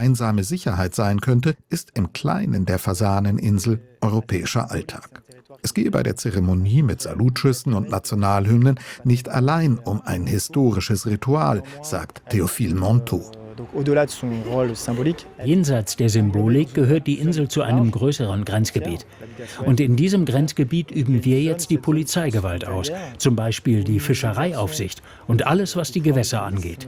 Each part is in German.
einsame Sicherheit sein könnte, ist im Kleinen der Fasaneninsel europäischer Alltag. Es gehe bei der Zeremonie mit Salutschüssen und Nationalhymnen nicht allein um ein historisches Ritual, sagt Théophile Monteau. Jenseits der Symbolik gehört die Insel zu einem größeren Grenzgebiet. Und in diesem Grenzgebiet üben wir jetzt die Polizeigewalt aus, zum Beispiel die Fischereiaufsicht und alles, was die Gewässer angeht.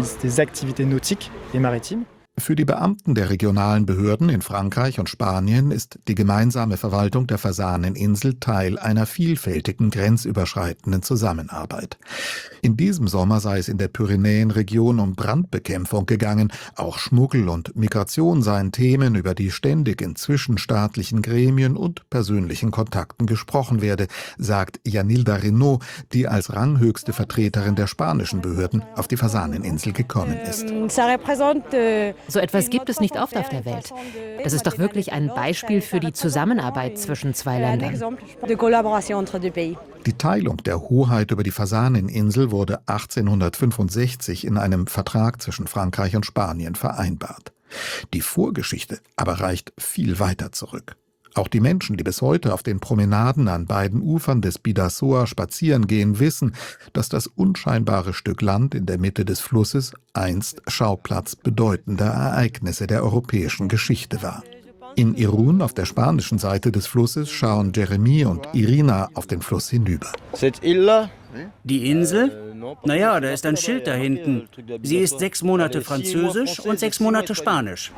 Für die Beamten der regionalen Behörden in Frankreich und Spanien ist die gemeinsame Verwaltung der Fasaneninsel Teil einer vielfältigen grenzüberschreitenden Zusammenarbeit. In diesem Sommer sei es in der Pyrenäenregion um Brandbekämpfung gegangen. Auch Schmuggel und Migration seien Themen, über die ständig in zwischenstaatlichen Gremien und persönlichen Kontakten gesprochen werde, sagt Yanilda Renaud, die als ranghöchste Vertreterin der spanischen Behörden auf die Fasaneninsel gekommen ist. So etwas gibt es nicht oft auf der Welt. Das ist doch wirklich ein Beispiel für die Zusammenarbeit zwischen zwei Ländern. Die Teilung der Hoheit über die Fasaneninsel wurde 1865 in einem Vertrag zwischen Frankreich und Spanien vereinbart. Die Vorgeschichte aber reicht viel weiter zurück. Auch die Menschen, die bis heute auf den Promenaden an beiden Ufern des Bidasoa spazieren gehen, wissen, dass das unscheinbare Stück Land in der Mitte des Flusses einst Schauplatz bedeutender Ereignisse der europäischen Geschichte war. In Irún auf der spanischen Seite des Flusses schauen Jeremy und Irina auf den Fluss hinüber. Die Insel? Naja, da ist ein Schild da hinten. Sie ist 6 Monate Französisch und 6 Monate Spanisch.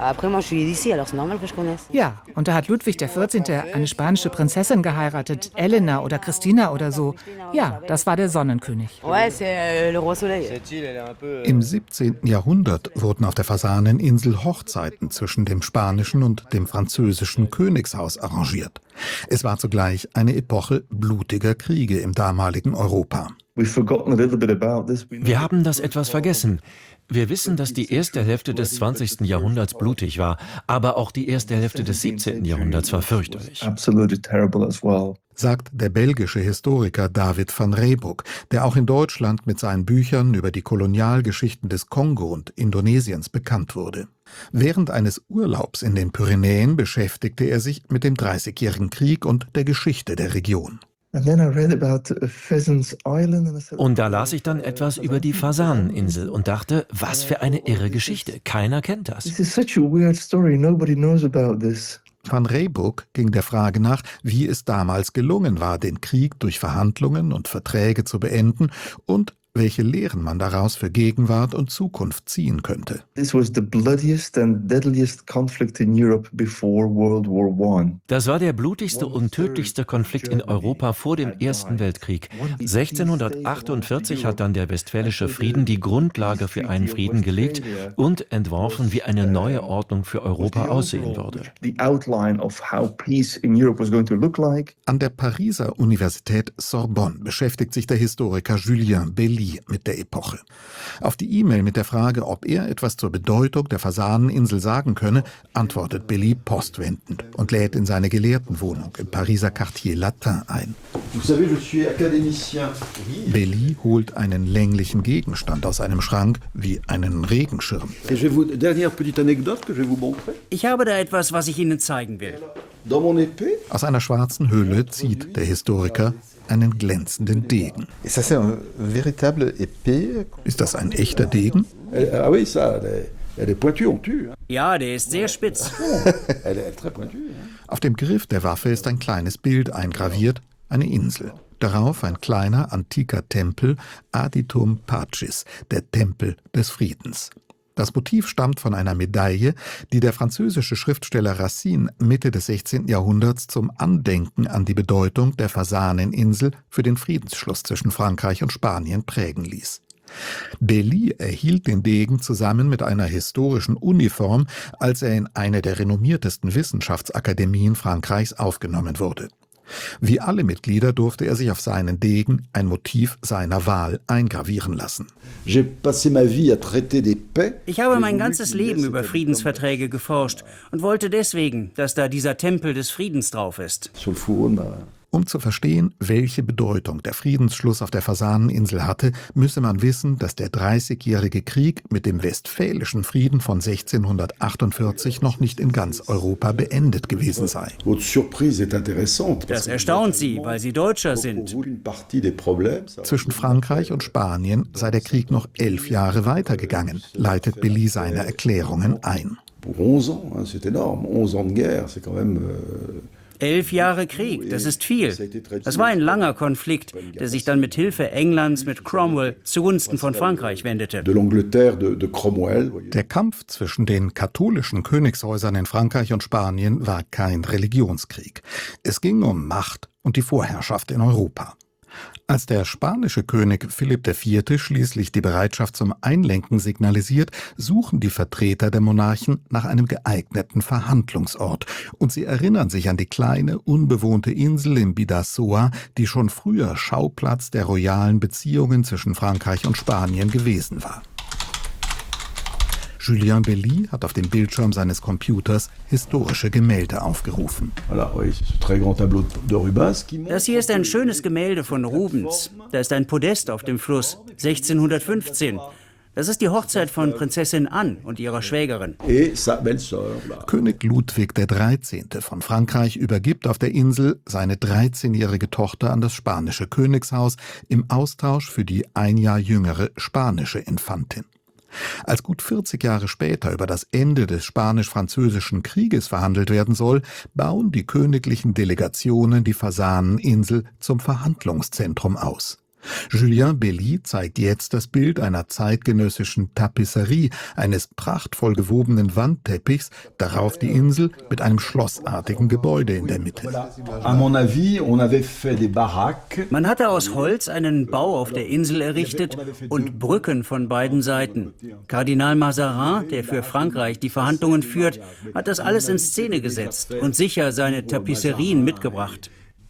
Ja, und da hat Ludwig XIV. Eine spanische Prinzessin geheiratet, Elena oder Christina oder so. Ja, das war der Sonnenkönig. Im 17. Jahrhundert wurden auf der Fasaneninsel Hochzeiten zwischen dem spanischen und dem französischen Königshaus arrangiert. Es war zugleich eine Epoche blutiger Kriege im damaligen Europa. Wir haben das etwas vergessen. Wir wissen, dass die erste Hälfte des 20. Jahrhunderts blutig war, aber auch die erste Hälfte des 17. Jahrhunderts war fürchterlich. Sagt der belgische Historiker David van Reybrouck, der auch in Deutschland mit seinen Büchern über die Kolonialgeschichten des Kongo und Indonesiens bekannt wurde. Während eines Urlaubs in den Pyrenäen beschäftigte er sich mit dem Dreißigjährigen Krieg und der Geschichte der Region. Und da las ich dann etwas über die Fasaneninsel und dachte, was für eine irre Geschichte. Keiner kennt das. Van Reybrouck ging der Frage nach, wie es damals gelungen war, den Krieg durch Verhandlungen und Verträge zu beenden und welche Lehren man daraus für Gegenwart und Zukunft ziehen könnte. Das war der blutigste und tödlichste Konflikt in Europa vor dem Ersten Weltkrieg. 1648 hat dann der Westfälische Frieden die Grundlage für einen Frieden gelegt und entworfen, wie eine neue Ordnung für Europa aussehen würde. An der Pariser Universität Sorbonne beschäftigt sich der Historiker Julien Belli mit der Epoche. Auf die E-Mail mit der Frage, ob er etwas zur Bedeutung der Fasaneninsel sagen könne, antwortet Belli postwendend und lädt in seine Gelehrtenwohnung im Pariser Quartier Latin ein. Belli holt einen länglichen Gegenstand aus einem Schrank wie einen Regenschirm. Ich habe da etwas, was ich Ihnen zeigen will. Aus einer schwarzen Hülle zieht der Historiker einen glänzenden Degen. Ist das ein echter Degen? Ja, der ist sehr spitz. Auf dem Griff der Waffe ist ein kleines Bild eingraviert, eine Insel. Darauf ein kleiner antiker Tempel, Aditum Pacis, der Tempel des Friedens. Das Motiv stammt von einer Medaille, die der französische Schriftsteller Racine Mitte des 16. Jahrhunderts zum Andenken an die Bedeutung der Fasaneninsel für den Friedensschluss zwischen Frankreich und Spanien prägen ließ. Belli erhielt den Degen zusammen mit einer historischen Uniform, als er in eine der renommiertesten Wissenschaftsakademien Frankreichs aufgenommen wurde. Wie alle Mitglieder durfte er sich auf seinen Degen ein Motiv seiner Wahl eingravieren lassen. Ich habe mein ganzes Leben über Friedensverträge geforscht und wollte deswegen, dass da dieser Tempel des Friedens drauf ist. Um zu verstehen, welche Bedeutung der Friedensschluss auf der Fasaneninsel hatte, müsse man wissen, dass der 30-jährige Krieg mit dem Westfälischen Frieden von 1648 noch nicht in ganz Europa beendet gewesen sei. Das erstaunt Sie, weil Sie Deutscher sind. Zwischen Frankreich und Spanien sei der Krieg noch 11 Jahre weitergegangen, leitet Belli seine Erklärungen ein. 11 Jahre Krieg, das ist viel. Das war ein langer Konflikt, der sich dann mit Hilfe Englands mit Cromwell zugunsten von Frankreich wendete. Der Kampf zwischen den katholischen Königshäusern in Frankreich und Spanien war kein Religionskrieg. Es ging um Macht und die Vorherrschaft in Europa. Als der spanische König Philipp IV. Schließlich die Bereitschaft zum Einlenken signalisiert, suchen die Vertreter der Monarchen nach einem geeigneten Verhandlungsort. Und sie erinnern sich an die kleine, unbewohnte Insel in Bidasoa, die schon früher Schauplatz der royalen Beziehungen zwischen Frankreich und Spanien gewesen war. Julien Belli hat auf dem Bildschirm seines Computers historische Gemälde aufgerufen. Das hier ist ein schönes Gemälde von Rubens. Da ist ein Podest auf dem Fluss, 1615. Das ist die Hochzeit von Prinzessin Anne und ihrer Schwägerin. König Ludwig XIII. Von Frankreich übergibt auf der Insel seine 13-jährige Tochter an das spanische Königshaus im Austausch für die ein Jahr jüngere spanische Infantin. Als gut 40 Jahre später über das Ende des Spanisch-Französischen Krieges verhandelt werden soll, bauen die königlichen Delegationen die Fasaneninsel zum Verhandlungszentrum aus. Julien Belli zeigt jetzt das Bild einer zeitgenössischen Tapisserie, eines prachtvoll gewobenen Wandteppichs, darauf die Insel mit einem schlossartigen Gebäude in der Mitte. Man hatte aus Holz einen Bau auf der Insel errichtet und Brücken von beiden Seiten. Kardinal Mazarin, der für Frankreich die Verhandlungen führt, hat das alles in Szene gesetzt und sicher seine Tapisserien mitgebracht.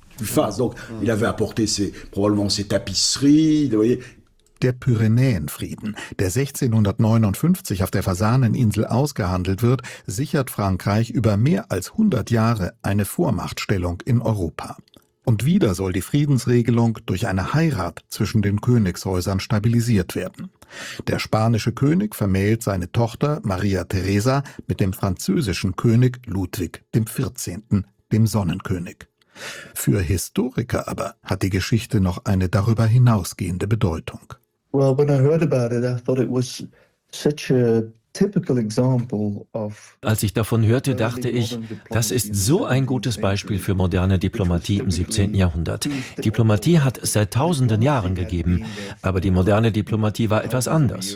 Der Pyrenäenfrieden, der 1659 auf der Fasaneninsel ausgehandelt wird, sichert Frankreich über mehr als 100 Jahre eine Vormachtstellung in Europa. Und wieder soll die Friedensregelung durch eine Heirat zwischen den Königshäusern stabilisiert werden. Der spanische König vermählt seine Tochter Maria Teresa mit dem französischen König Ludwig XIV., dem Sonnenkönig. Für Historiker aber hat die Geschichte noch eine darüber hinausgehende Bedeutung. Als ich davon hörte, dachte ich, das ist so ein gutes Beispiel für moderne Diplomatie im 17. Jahrhundert. Diplomatie hat es seit tausenden Jahren gegeben, aber die moderne Diplomatie war etwas anders,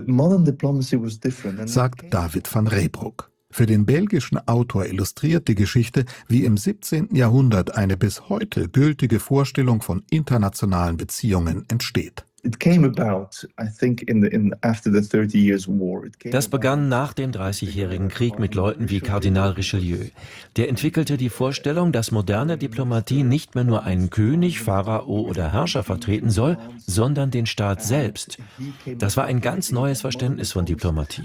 sagt David van Reybrouck. Für den belgischen Autor illustriert die Geschichte, wie im 17. Jahrhundert eine bis heute gültige Vorstellung von internationalen Beziehungen entsteht. Das begann nach dem Dreißigjährigen Krieg mit Leuten wie Kardinal Richelieu. Der entwickelte die Vorstellung, dass moderne Diplomatie nicht mehr nur einen König, Pharao oder Herrscher vertreten soll, sondern den Staat selbst. Das war ein ganz neues Verständnis von Diplomatie.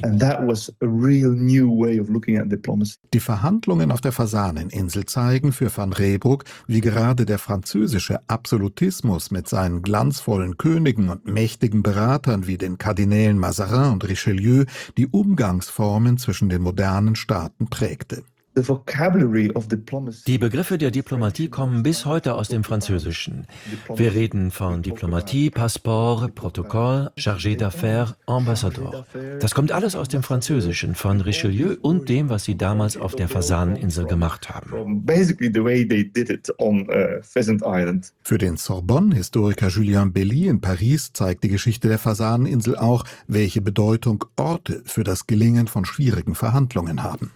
Die Verhandlungen auf der Fasaneninsel zeigen für van Reybrouck, wie gerade der französische Absolutismus mit seinen glanzvollen Königen und mächtigen Beratern wie den Kardinälen Mazarin und Richelieu die Umgangsformen zwischen den modernen Staaten prägte. Die Begriffe der Diplomatie kommen bis heute aus dem Französischen. Wir reden von Diplomatie, Passeport, Protokoll, Chargé d'affaires, Ambassador. Das kommt alles aus dem Französischen, von Richelieu und dem, was sie damals auf der Fasaneninsel gemacht haben. Für den Sorbonne-Historiker Julien Belli in Paris zeigt die Geschichte der Fasaneninsel auch, welche Bedeutung Orte für das Gelingen von schwierigen Verhandlungen haben.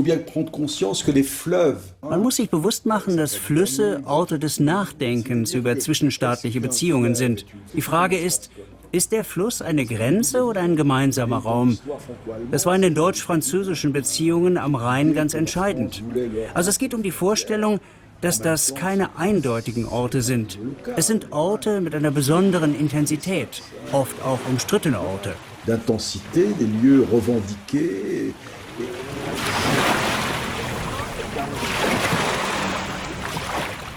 Man muss sich bewusst machen, dass Flüsse Orte des Nachdenkens über zwischenstaatliche Beziehungen sind. Die Frage ist der Fluss eine Grenze oder ein gemeinsamer Raum? Das war in den deutsch-französischen Beziehungen am Rhein ganz entscheidend. Also es geht um die Vorstellung, dass das keine eindeutigen Orte sind. Es sind Orte mit einer besonderen Intensität, oft auch umstrittene Orte.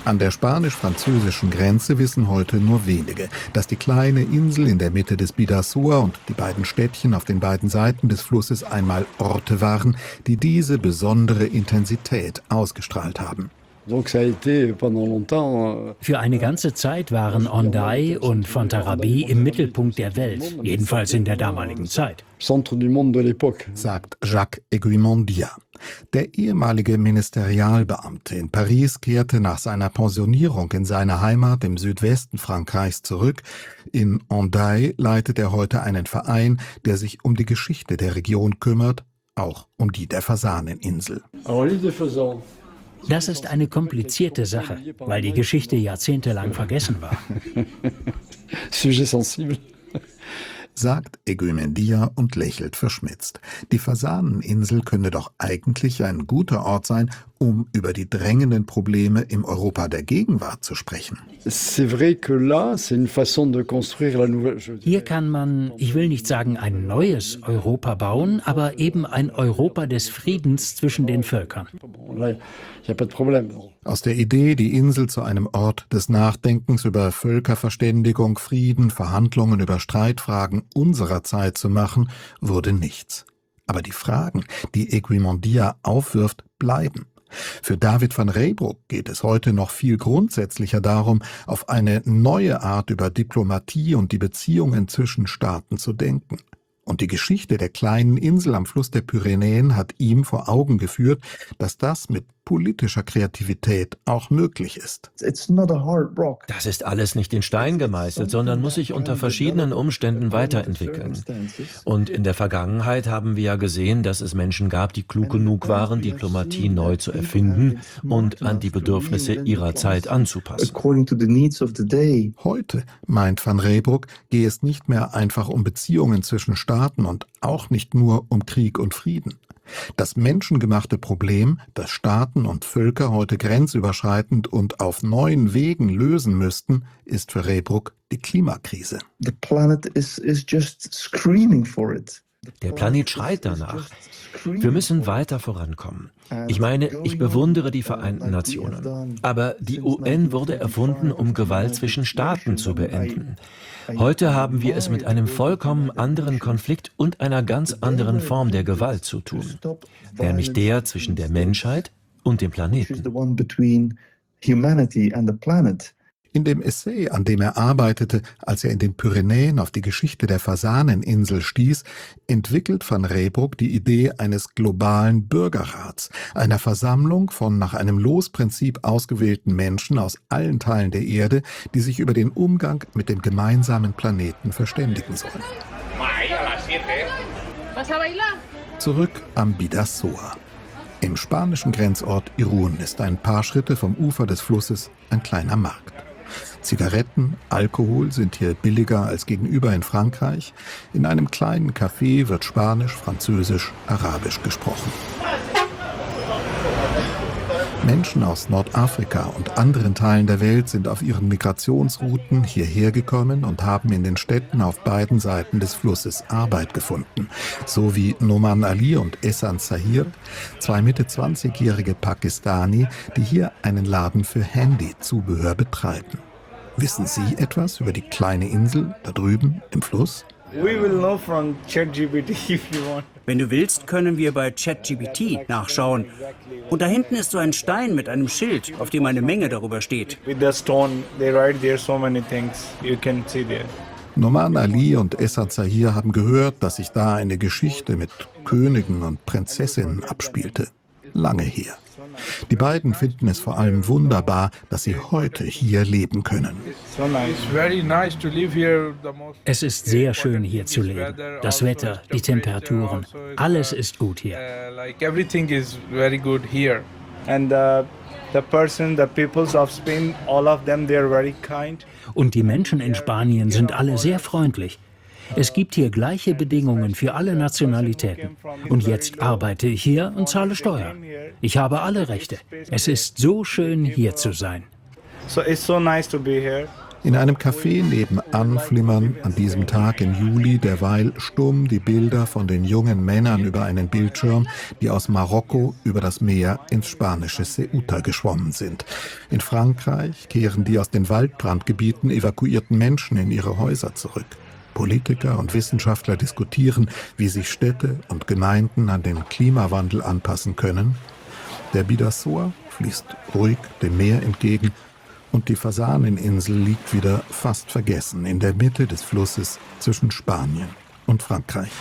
An der spanisch-französischen Grenze wissen heute nur wenige, dass die kleine Insel in der Mitte des Bidasoa und die beiden Städtchen auf den beiden Seiten des Flusses einmal Orte waren, die diese besondere Intensität ausgestrahlt haben. Für eine ganze Zeit waren Hendaye und Fontarrabie im Mittelpunkt der Welt, jedenfalls in der damaligen Zeit, sagt Jacques Eguimondia. Der ehemalige Ministerialbeamte in Paris kehrte nach seiner Pensionierung in seine Heimat im Südwesten Frankreichs zurück. In Hendaye leitet er heute einen Verein, der sich um die Geschichte der Region kümmert, auch um die der Fasaneninsel. Das ist eine komplizierte Sache, weil die Geschichte jahrzehntelang vergessen war. Sagt Eguimondia und lächelt verschmitzt. Die Fasaneninsel könne doch eigentlich ein guter Ort sein, um über die drängenden Probleme im Europa der Gegenwart zu sprechen. Hier kann man, ich will nicht sagen ein neues Europa bauen, aber eben ein Europa des Friedens zwischen den Völkern. Aus der Idee, die Insel zu einem Ort des Nachdenkens über Völkerverständigung, Frieden, Verhandlungen über Streitfragen unserer Zeit zu machen, wurde nichts. Aber die Fragen, die Eguimondia aufwirft, bleiben. Für David van Reybrouck geht es heute noch viel grundsätzlicher darum, auf eine neue Art über Diplomatie und die Beziehungen zwischen Staaten zu denken. Und die Geschichte der kleinen Insel am Fluss der Pyrenäen hat ihm vor Augen geführt, dass das mit politischer Kreativität auch möglich ist. Das ist alles nicht in Stein gemeißelt, sondern muss sich unter verschiedenen Umständen weiterentwickeln. Und in der Vergangenheit haben wir ja gesehen, dass es Menschen gab, die klug genug waren, Diplomatie neu zu erfinden und an die Bedürfnisse ihrer Zeit anzupassen. Heute, meint van Reybrouck, gehe es nicht mehr einfach um Beziehungen zwischen Staaten und auch nicht nur um Krieg und Frieden. Das menschengemachte Problem, das Staaten und Völker heute grenzüberschreitend und auf neuen Wegen lösen müssten, ist für Reybrouck die Klimakrise. Der Planet schreit danach. Wir müssen weiter vorankommen. Ich meine, ich bewundere die Vereinten Nationen. Aber die UN wurde erfunden, um Gewalt zwischen Staaten zu beenden. Heute haben wir es mit einem vollkommen anderen Konflikt und einer ganz anderen Form der Gewalt zu tun, nämlich der zwischen der Menschheit und dem Planeten. In dem Essay, an dem er arbeitete, als er in den Pyrenäen auf die Geschichte der Fasaneninsel stieß, entwickelt van Reybrouck die Idee eines globalen Bürgerrats, einer Versammlung von nach einem Losprinzip ausgewählten Menschen aus allen Teilen der Erde, die sich über den Umgang mit dem gemeinsamen Planeten verständigen sollen. Zurück am Bidasoa. Im spanischen Grenzort Irún ist ein paar Schritte vom Ufer des Flusses ein kleiner Markt. Zigaretten, Alkohol sind hier billiger als gegenüber in Frankreich. In einem kleinen Café wird Spanisch, Französisch, Arabisch gesprochen. Menschen aus Nordafrika und anderen Teilen der Welt sind auf ihren Migrationsrouten hierher gekommen und haben in den Städten auf beiden Seiten des Flusses Arbeit gefunden. So wie Noman Ali und Ehsan Zahir, zwei Mitte-20-jährige Pakistani, die hier einen Laden für Handy-Zubehör betreiben. Wissen Sie etwas über die kleine Insel da drüben im Fluss? Wenn du willst, können wir bei ChatGPT nachschauen. Und da hinten ist so ein Stein mit einem Schild, auf dem eine Menge darüber steht. Noman Ali und Ehsan Zahir haben gehört, dass sich da eine Geschichte mit Königen und Prinzessinnen abspielte. Lange her. Die beiden finden es vor allem wunderbar, dass sie heute hier leben können. Es ist sehr schön, hier zu leben. Das Wetter, die Temperaturen, alles ist gut hier. Und die Menschen in Spanien sind alle sehr freundlich. Es gibt hier gleiche Bedingungen für alle Nationalitäten. Und jetzt arbeite ich hier und zahle Steuern. Ich habe alle Rechte. Es ist so schön, hier zu sein. In einem Café nebenan flimmern an diesem Tag im Juli derweil stumm die Bilder von den jungen Männern über einen Bildschirm, die aus Marokko über das Meer ins spanische Ceuta geschwommen sind. In Frankreich kehren die aus den Waldbrandgebieten evakuierten Menschen in ihre Häuser zurück. Politiker und Wissenschaftler diskutieren, wie sich Städte und Gemeinden an den Klimawandel anpassen können. Der Bidasoa fließt ruhig dem Meer entgegen und die Fasaneninsel liegt wieder fast vergessen in der Mitte des Flusses zwischen Spanien und Frankreich.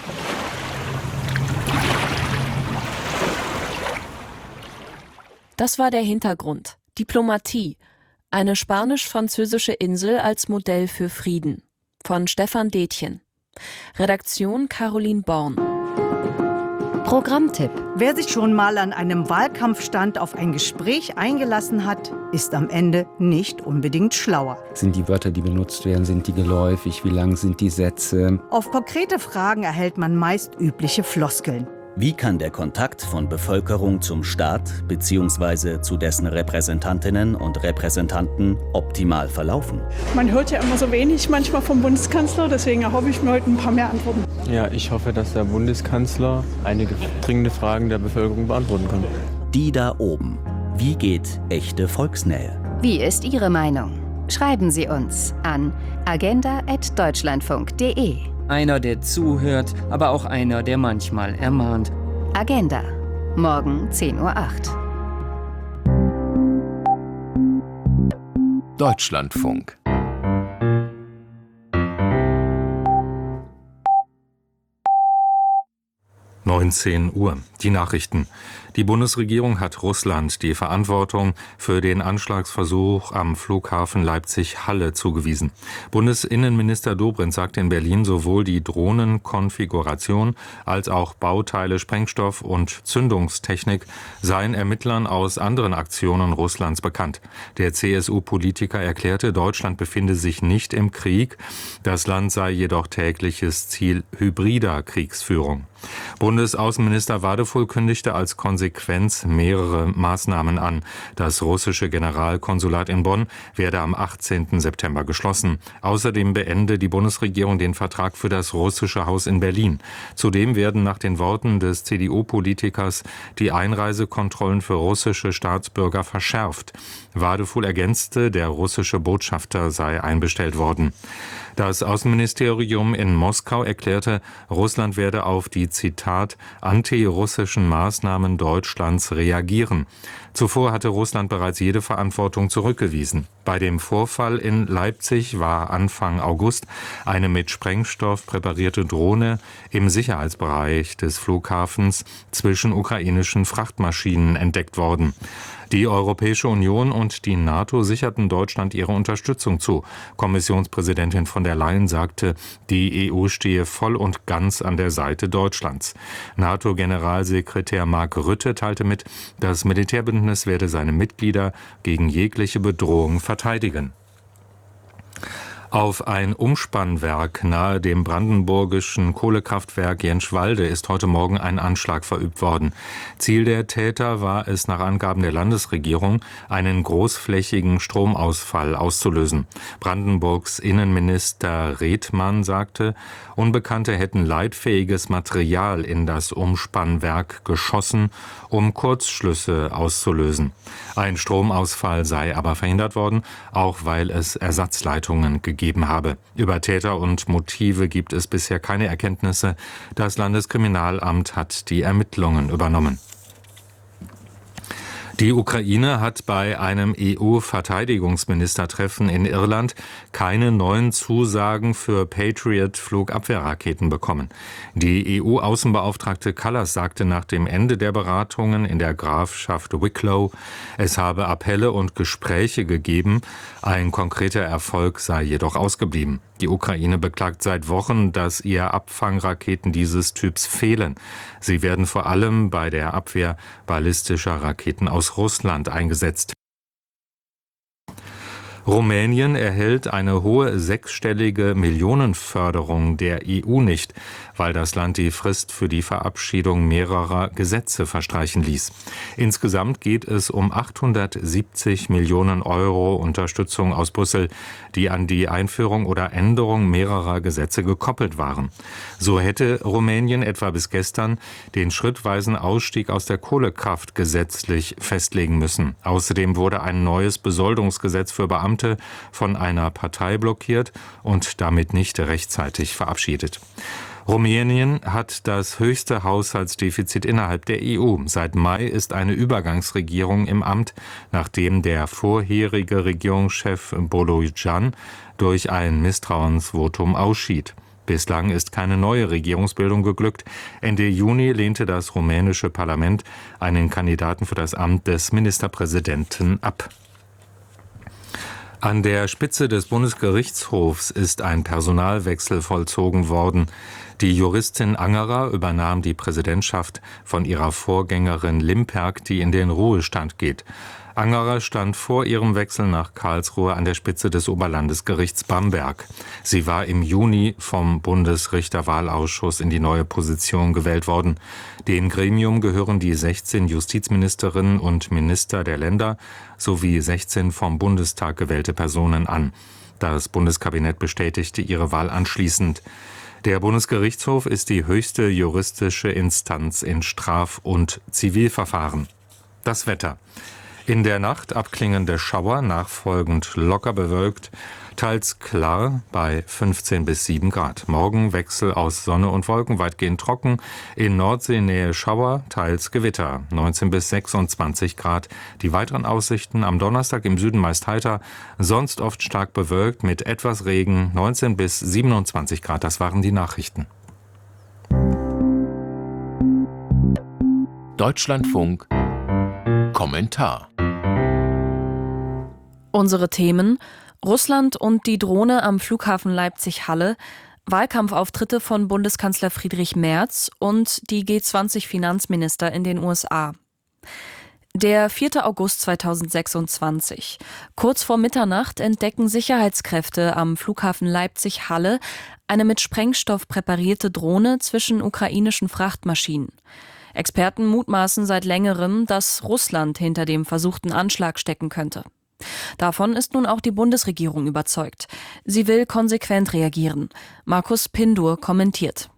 Das war der Hintergrund. Diplomatie. Eine spanisch-französische Insel als Modell für Frieden. Von Stefan Detjen. Redaktion Caroline Born. Programmtipp. Wer sich schon mal an einem Wahlkampfstand auf ein Gespräch eingelassen hat, ist am Ende nicht unbedingt schlauer. Sind die Wörter, die benutzt werden, sind die geläufig? Wie lang sind die Sätze? Auf konkrete Fragen erhält man meist übliche Floskeln. Wie kann der Kontakt von Bevölkerung zum Staat bzw. zu dessen Repräsentantinnen und Repräsentanten optimal verlaufen? Man hört ja immer so wenig manchmal vom Bundeskanzler, deswegen erhoffe ich mir heute ein paar mehr Antworten. Ja, ich hoffe, dass der Bundeskanzler einige dringende Fragen der Bevölkerung beantworten kann. Die da oben. Wie geht echte Volksnähe? Wie ist Ihre Meinung? Schreiben Sie uns an agenda@deutschlandfunk.de. Einer, der zuhört, aber auch einer, der manchmal ermahnt. Agenda. Morgen 10:08 Uhr. Deutschlandfunk. Uhr. Die Nachrichten. Die Bundesregierung hat Russland die Verantwortung für den Anschlagsversuch am Flughafen Leipzig-Halle zugewiesen. Bundesinnenminister Dobrindt sagte in Berlin, sowohl die Drohnenkonfiguration als auch Bauteile, Sprengstoff und Zündungstechnik seien Ermittlern aus anderen Aktionen Russlands bekannt. Der CSU-Politiker erklärte, Deutschland befinde sich nicht im Krieg. Das Land sei jedoch tägliches Ziel hybrider Kriegsführung. Bundesaußenminister Wadefull kündigte als Konsequenz mehrere Maßnahmen an. Das russische Generalkonsulat in Bonn werde am 18. September geschlossen. Außerdem beende die Bundesregierung den Vertrag für das russische Haus in Berlin. Zudem werden nach den Worten des CDU-Politikers die Einreisekontrollen für russische Staatsbürger verschärft. Wadefull ergänzte, der russische Botschafter sei einbestellt worden. Das Außenministerium in Moskau erklärte, Russland werde auf die, Zitat, antirussischen Maßnahmen Deutschlands reagieren. Zuvor hatte Russland bereits jede Verantwortung zurückgewiesen. Bei dem Vorfall in Leipzig war Anfang August eine mit Sprengstoff präparierte Drohne im Sicherheitsbereich des Flughafens zwischen ukrainischen Frachtmaschinen entdeckt worden. Die Europäische Union und die NATO sicherten Deutschland ihre Unterstützung zu. Kommissionspräsidentin von der Leyen sagte, die EU stehe voll und ganz an der Seite Deutschlands. NATO-Generalsekretär Mark Rutte teilte mit, das Militärbündnis werde seine Mitglieder gegen jegliche Bedrohung verteidigen. Auf ein Umspannwerk nahe dem brandenburgischen Kohlekraftwerk Jenschwalde ist heute Morgen ein Anschlag verübt worden. Ziel der Täter war es nach Angaben der Landesregierung, einen großflächigen Stromausfall auszulösen. Brandenburgs Innenminister Redmann sagte, Unbekannte hätten leitfähiges Material in das Umspannwerk geschossen, um Kurzschlüsse auszulösen. Ein Stromausfall sei aber verhindert worden, auch weil es Ersatzleitungen gegeben habe. Über Täter und Motive gibt es bisher keine Erkenntnisse. Das Landeskriminalamt hat die Ermittlungen übernommen. Die Ukraine hat bei einem EU-Verteidigungsministertreffen in Irland keine neuen Zusagen für Patriot-Flugabwehrraketen bekommen. Die EU-Außenbeauftragte Kallas sagte nach dem Ende der Beratungen in der Grafschaft Wicklow, es habe Appelle und Gespräche gegeben, ein konkreter Erfolg sei jedoch ausgeblieben. Die Ukraine beklagt seit Wochen, dass ihr Abfangraketen dieses Typs fehlen. Sie werden vor allem bei der Abwehr ballistischer Raketen aus Russland eingesetzt. Rumänien erhält eine hohe sechsstellige Millionenförderung der EU nicht, weil das Land die Frist für die Verabschiedung mehrerer Gesetze verstreichen ließ. Insgesamt geht es um 870 Millionen Euro Unterstützung aus Brüssel, die an die Einführung oder Änderung mehrerer Gesetze gekoppelt waren. So hätte Rumänien etwa bis gestern den schrittweisen Ausstieg aus der Kohlekraft gesetzlich festlegen müssen. Außerdem wurde ein neues Besoldungsgesetz für Beamte von einer Partei blockiert und damit nicht rechtzeitig verabschiedet. Rumänien hat das höchste Haushaltsdefizit innerhalb der EU. Seit Mai ist eine Übergangsregierung im Amt, nachdem der vorherige Regierungschef Bolojan durch ein Misstrauensvotum ausschied. Bislang ist keine neue Regierungsbildung geglückt. Ende Juni lehnte das rumänische Parlament einen Kandidaten für das Amt des Ministerpräsidenten ab. An der Spitze des Bundesgerichtshofs ist ein Personalwechsel vollzogen worden. Die Juristin Angerer übernahm die Präsidentschaft von ihrer Vorgängerin Limperk, die in den Ruhestand geht. Angerer stand vor ihrem Wechsel nach Karlsruhe an der Spitze des Oberlandesgerichts Bamberg. Sie war im Juni vom Bundesrichterwahlausschuss in die neue Position gewählt worden. Dem Gremium gehören die 16 Justizministerinnen und Minister der Länder sowie 16 vom Bundestag gewählte Personen an. Das Bundeskabinett bestätigte ihre Wahl anschließend. Der Bundesgerichtshof ist die höchste juristische Instanz in Straf- und Zivilverfahren. Das Wetter. In der Nacht abklingende Schauer, nachfolgend locker bewölkt, teils klar bei 15 bis 7 Grad. Morgen Wechsel aus Sonne und Wolken, weitgehend trocken. In Nordseenähe Schauer, teils Gewitter, 19 bis 26 Grad. Die weiteren Aussichten am Donnerstag im Süden meist heiter, sonst oft stark bewölkt mit etwas Regen, 19 bis 27 Grad. Das waren die Nachrichten. Deutschlandfunk Kommentar. Unsere Themen: Russland und die Drohne am Flughafen Leipzig-Halle, Wahlkampfauftritte von Bundeskanzler Friedrich Merz und die G20-Finanzminister in den USA. Der 4. August 2026. Kurz vor Mitternacht entdecken Sicherheitskräfte am Flughafen Leipzig-Halle eine mit Sprengstoff präparierte Drohne zwischen ukrainischen Frachtmaschinen. Experten mutmaßen seit längerem, dass Russland hinter dem versuchten Anschlag stecken könnte. Davon ist nun auch die Bundesregierung überzeugt. Sie will konsequent reagieren. Markus Pindur kommentiert.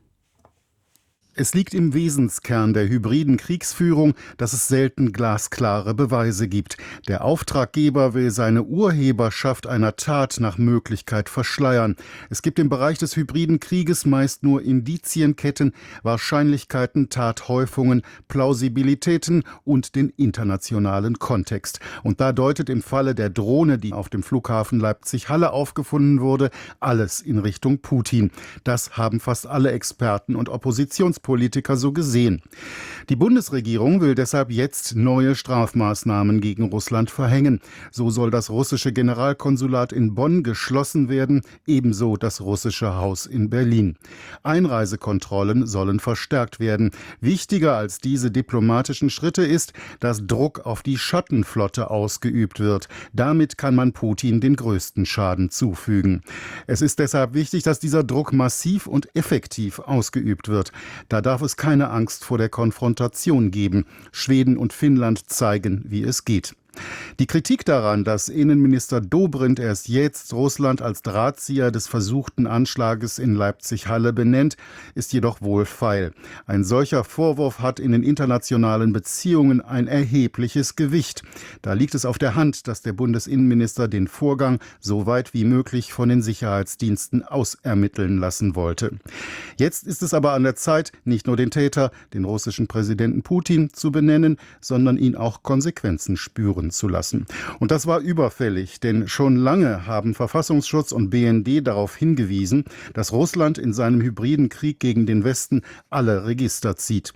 Es liegt im Wesenskern der hybriden Kriegsführung, dass es selten glasklare Beweise gibt. Der Auftraggeber will seine Urheberschaft einer Tat nach Möglichkeit verschleiern. Es gibt im Bereich des hybriden Krieges meist nur Indizienketten, Wahrscheinlichkeiten, Tathäufungen, Plausibilitäten und den internationalen Kontext. Und da deutet im Falle der Drohne, die auf dem Flughafen Leipzig-Halle aufgefunden wurde, alles in Richtung Putin. Das haben fast alle Experten und Oppositionspolitiker so gesehen. Die Bundesregierung will deshalb jetzt neue Strafmaßnahmen gegen Russland verhängen. So soll das russische Generalkonsulat in Bonn geschlossen werden, ebenso das russische Haus in Berlin. Einreisekontrollen sollen verstärkt werden. Wichtiger als diese diplomatischen Schritte ist, dass Druck auf die Schattenflotte ausgeübt wird. Damit kann man Putin den größten Schaden zufügen. Es ist deshalb wichtig, dass dieser Druck massiv und effektiv ausgeübt wird. Da darf es keine Angst vor der Konfrontation geben. Schweden und Finnland zeigen, wie es geht. Die Kritik daran, dass Innenminister Dobrindt erst jetzt Russland als Drahtzieher des versuchten Anschlages in Leipzig-Halle benennt, ist jedoch wohlfeil. Ein solcher Vorwurf hat in den internationalen Beziehungen ein erhebliches Gewicht. Da liegt es auf der Hand, dass der Bundesinnenminister den Vorgang so weit wie möglich von den Sicherheitsdiensten ausermitteln lassen wollte. Jetzt ist es aber an der Zeit, nicht nur den Täter, den russischen Präsidenten Putin, zu benennen, sondern ihn auch Konsequenzen spüren zu lassen. Und das war überfällig, denn schon lange haben Verfassungsschutz und BND darauf hingewiesen, dass Russland in seinem hybriden Krieg gegen den Westen alle Register zieht.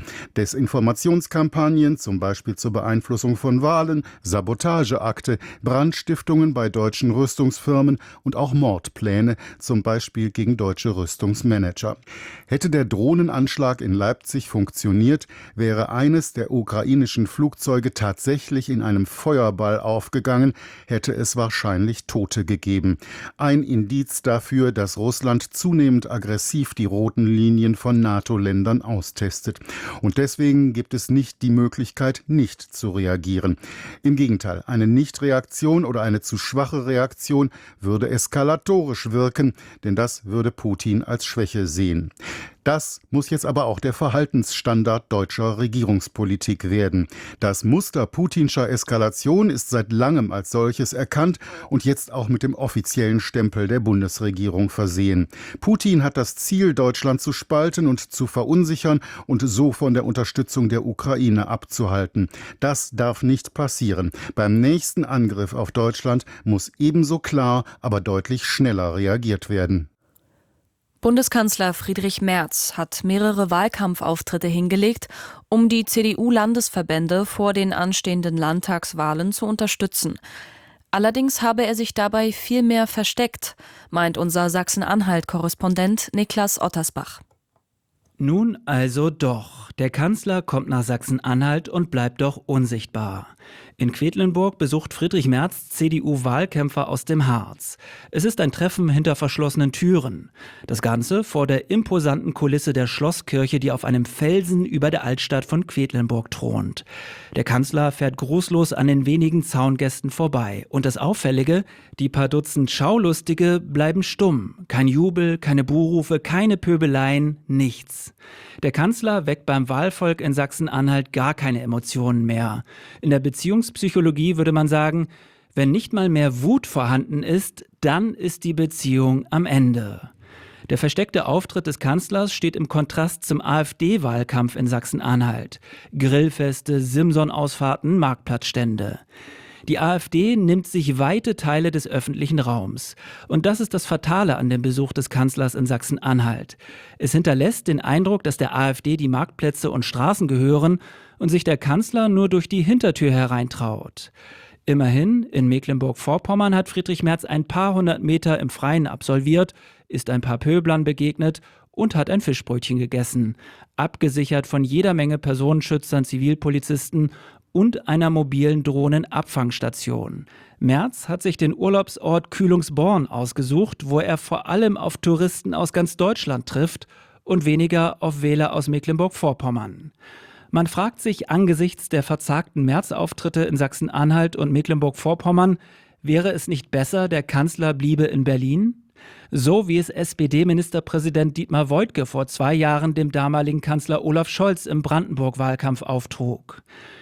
Desinformationskampagnen, zum Beispiel zur Beeinflussung von Wahlen, Sabotageakte, Brandstiftungen bei deutschen Rüstungsfirmen und auch Mordpläne, zum Beispiel gegen deutsche Rüstungsmanager. Hätte der Drohnenanschlag in Leipzig funktioniert, wäre eines der ukrainischen Flugzeuge tatsächlich in einem Feuerwehr Feuerball aufgegangen, hätte es wahrscheinlich Tote gegeben. Ein Indiz dafür, dass Russland zunehmend aggressiv die roten Linien von NATO-Ländern austestet. Und deswegen gibt es nicht die Möglichkeit, nicht zu reagieren. Im Gegenteil, eine Nichtreaktion oder eine zu schwache Reaktion würde eskalatorisch wirken, denn das würde Putin als Schwäche sehen. Das muss jetzt aber auch der Verhaltensstandard deutscher Regierungspolitik werden. Das Muster putinscher Eskalation ist seit langem als solches erkannt und jetzt auch mit dem offiziellen Stempel der Bundesregierung versehen. Putin hat das Ziel, Deutschland zu spalten und zu verunsichern und so von der Unterstützung der Ukraine abzuhalten. Das darf nicht passieren. Beim nächsten Angriff auf Deutschland muss ebenso klar, aber deutlich schneller reagiert werden. Bundeskanzler Friedrich Merz hat mehrere Wahlkampfauftritte hingelegt, um die CDU-Landesverbände vor den anstehenden Landtagswahlen zu unterstützen. Allerdings habe er sich dabei viel mehr versteckt, meint unser Sachsen-Anhalt-Korrespondent Niklas Ottersbach. Nun also doch. Der Kanzler kommt nach Sachsen-Anhalt und bleibt doch unsichtbar. In Quedlinburg besucht Friedrich Merz CDU-Wahlkämpfer aus dem Harz. Es ist ein Treffen hinter verschlossenen Türen. Das Ganze vor der imposanten Kulisse der Schlosskirche, die auf einem Felsen über der Altstadt von Quedlinburg thront. Der Kanzler fährt grußlos an den wenigen Zaungästen vorbei. Und das Auffällige, die paar Dutzend Schaulustige bleiben stumm. Kein Jubel, keine Buhrufe, keine Pöbeleien, nichts. Der Kanzler weckt beim Wahlvolk in Sachsen-Anhalt gar keine Emotionen mehr. In der Beziehungspsychologie würde man sagen, wenn nicht mal mehr Wut vorhanden ist, dann ist die Beziehung am Ende. Der versteckte Auftritt des Kanzlers steht im Kontrast zum AfD-Wahlkampf in Sachsen-Anhalt. Grillfeste, Simson-Ausfahrten, Marktplatzstände. Die AfD nimmt sich weite Teile des öffentlichen Raums. Und das ist das Fatale an dem Besuch des Kanzlers in Sachsen-Anhalt. Es hinterlässt den Eindruck, dass der AfD die Marktplätze und Straßen gehören und sich der Kanzler nur durch die Hintertür hereintraut. Immerhin, in Mecklenburg-Vorpommern hat Friedrich Merz ein paar hundert Meter im Freien absolviert, ist ein paar Pöblern begegnet und hat ein Fischbrötchen gegessen. Abgesichert von jeder Menge Personenschützern, Zivilpolizisten und einer mobilen Drohnenabfangstation. Merz hat sich den Urlaubsort Kühlungsborn ausgesucht, wo er vor allem auf Touristen aus ganz Deutschland trifft und weniger auf Wähler aus Mecklenburg-Vorpommern. Man fragt sich angesichts der verzagten Merz-Auftritte in Sachsen-Anhalt und Mecklenburg-Vorpommern, wäre es nicht besser, der Kanzler bliebe in Berlin? So wie es SPD-Ministerpräsident Dietmar Woidke vor 2 Jahren dem damaligen Kanzler Olaf Scholz im Brandenburg-Wahlkampf auftrug.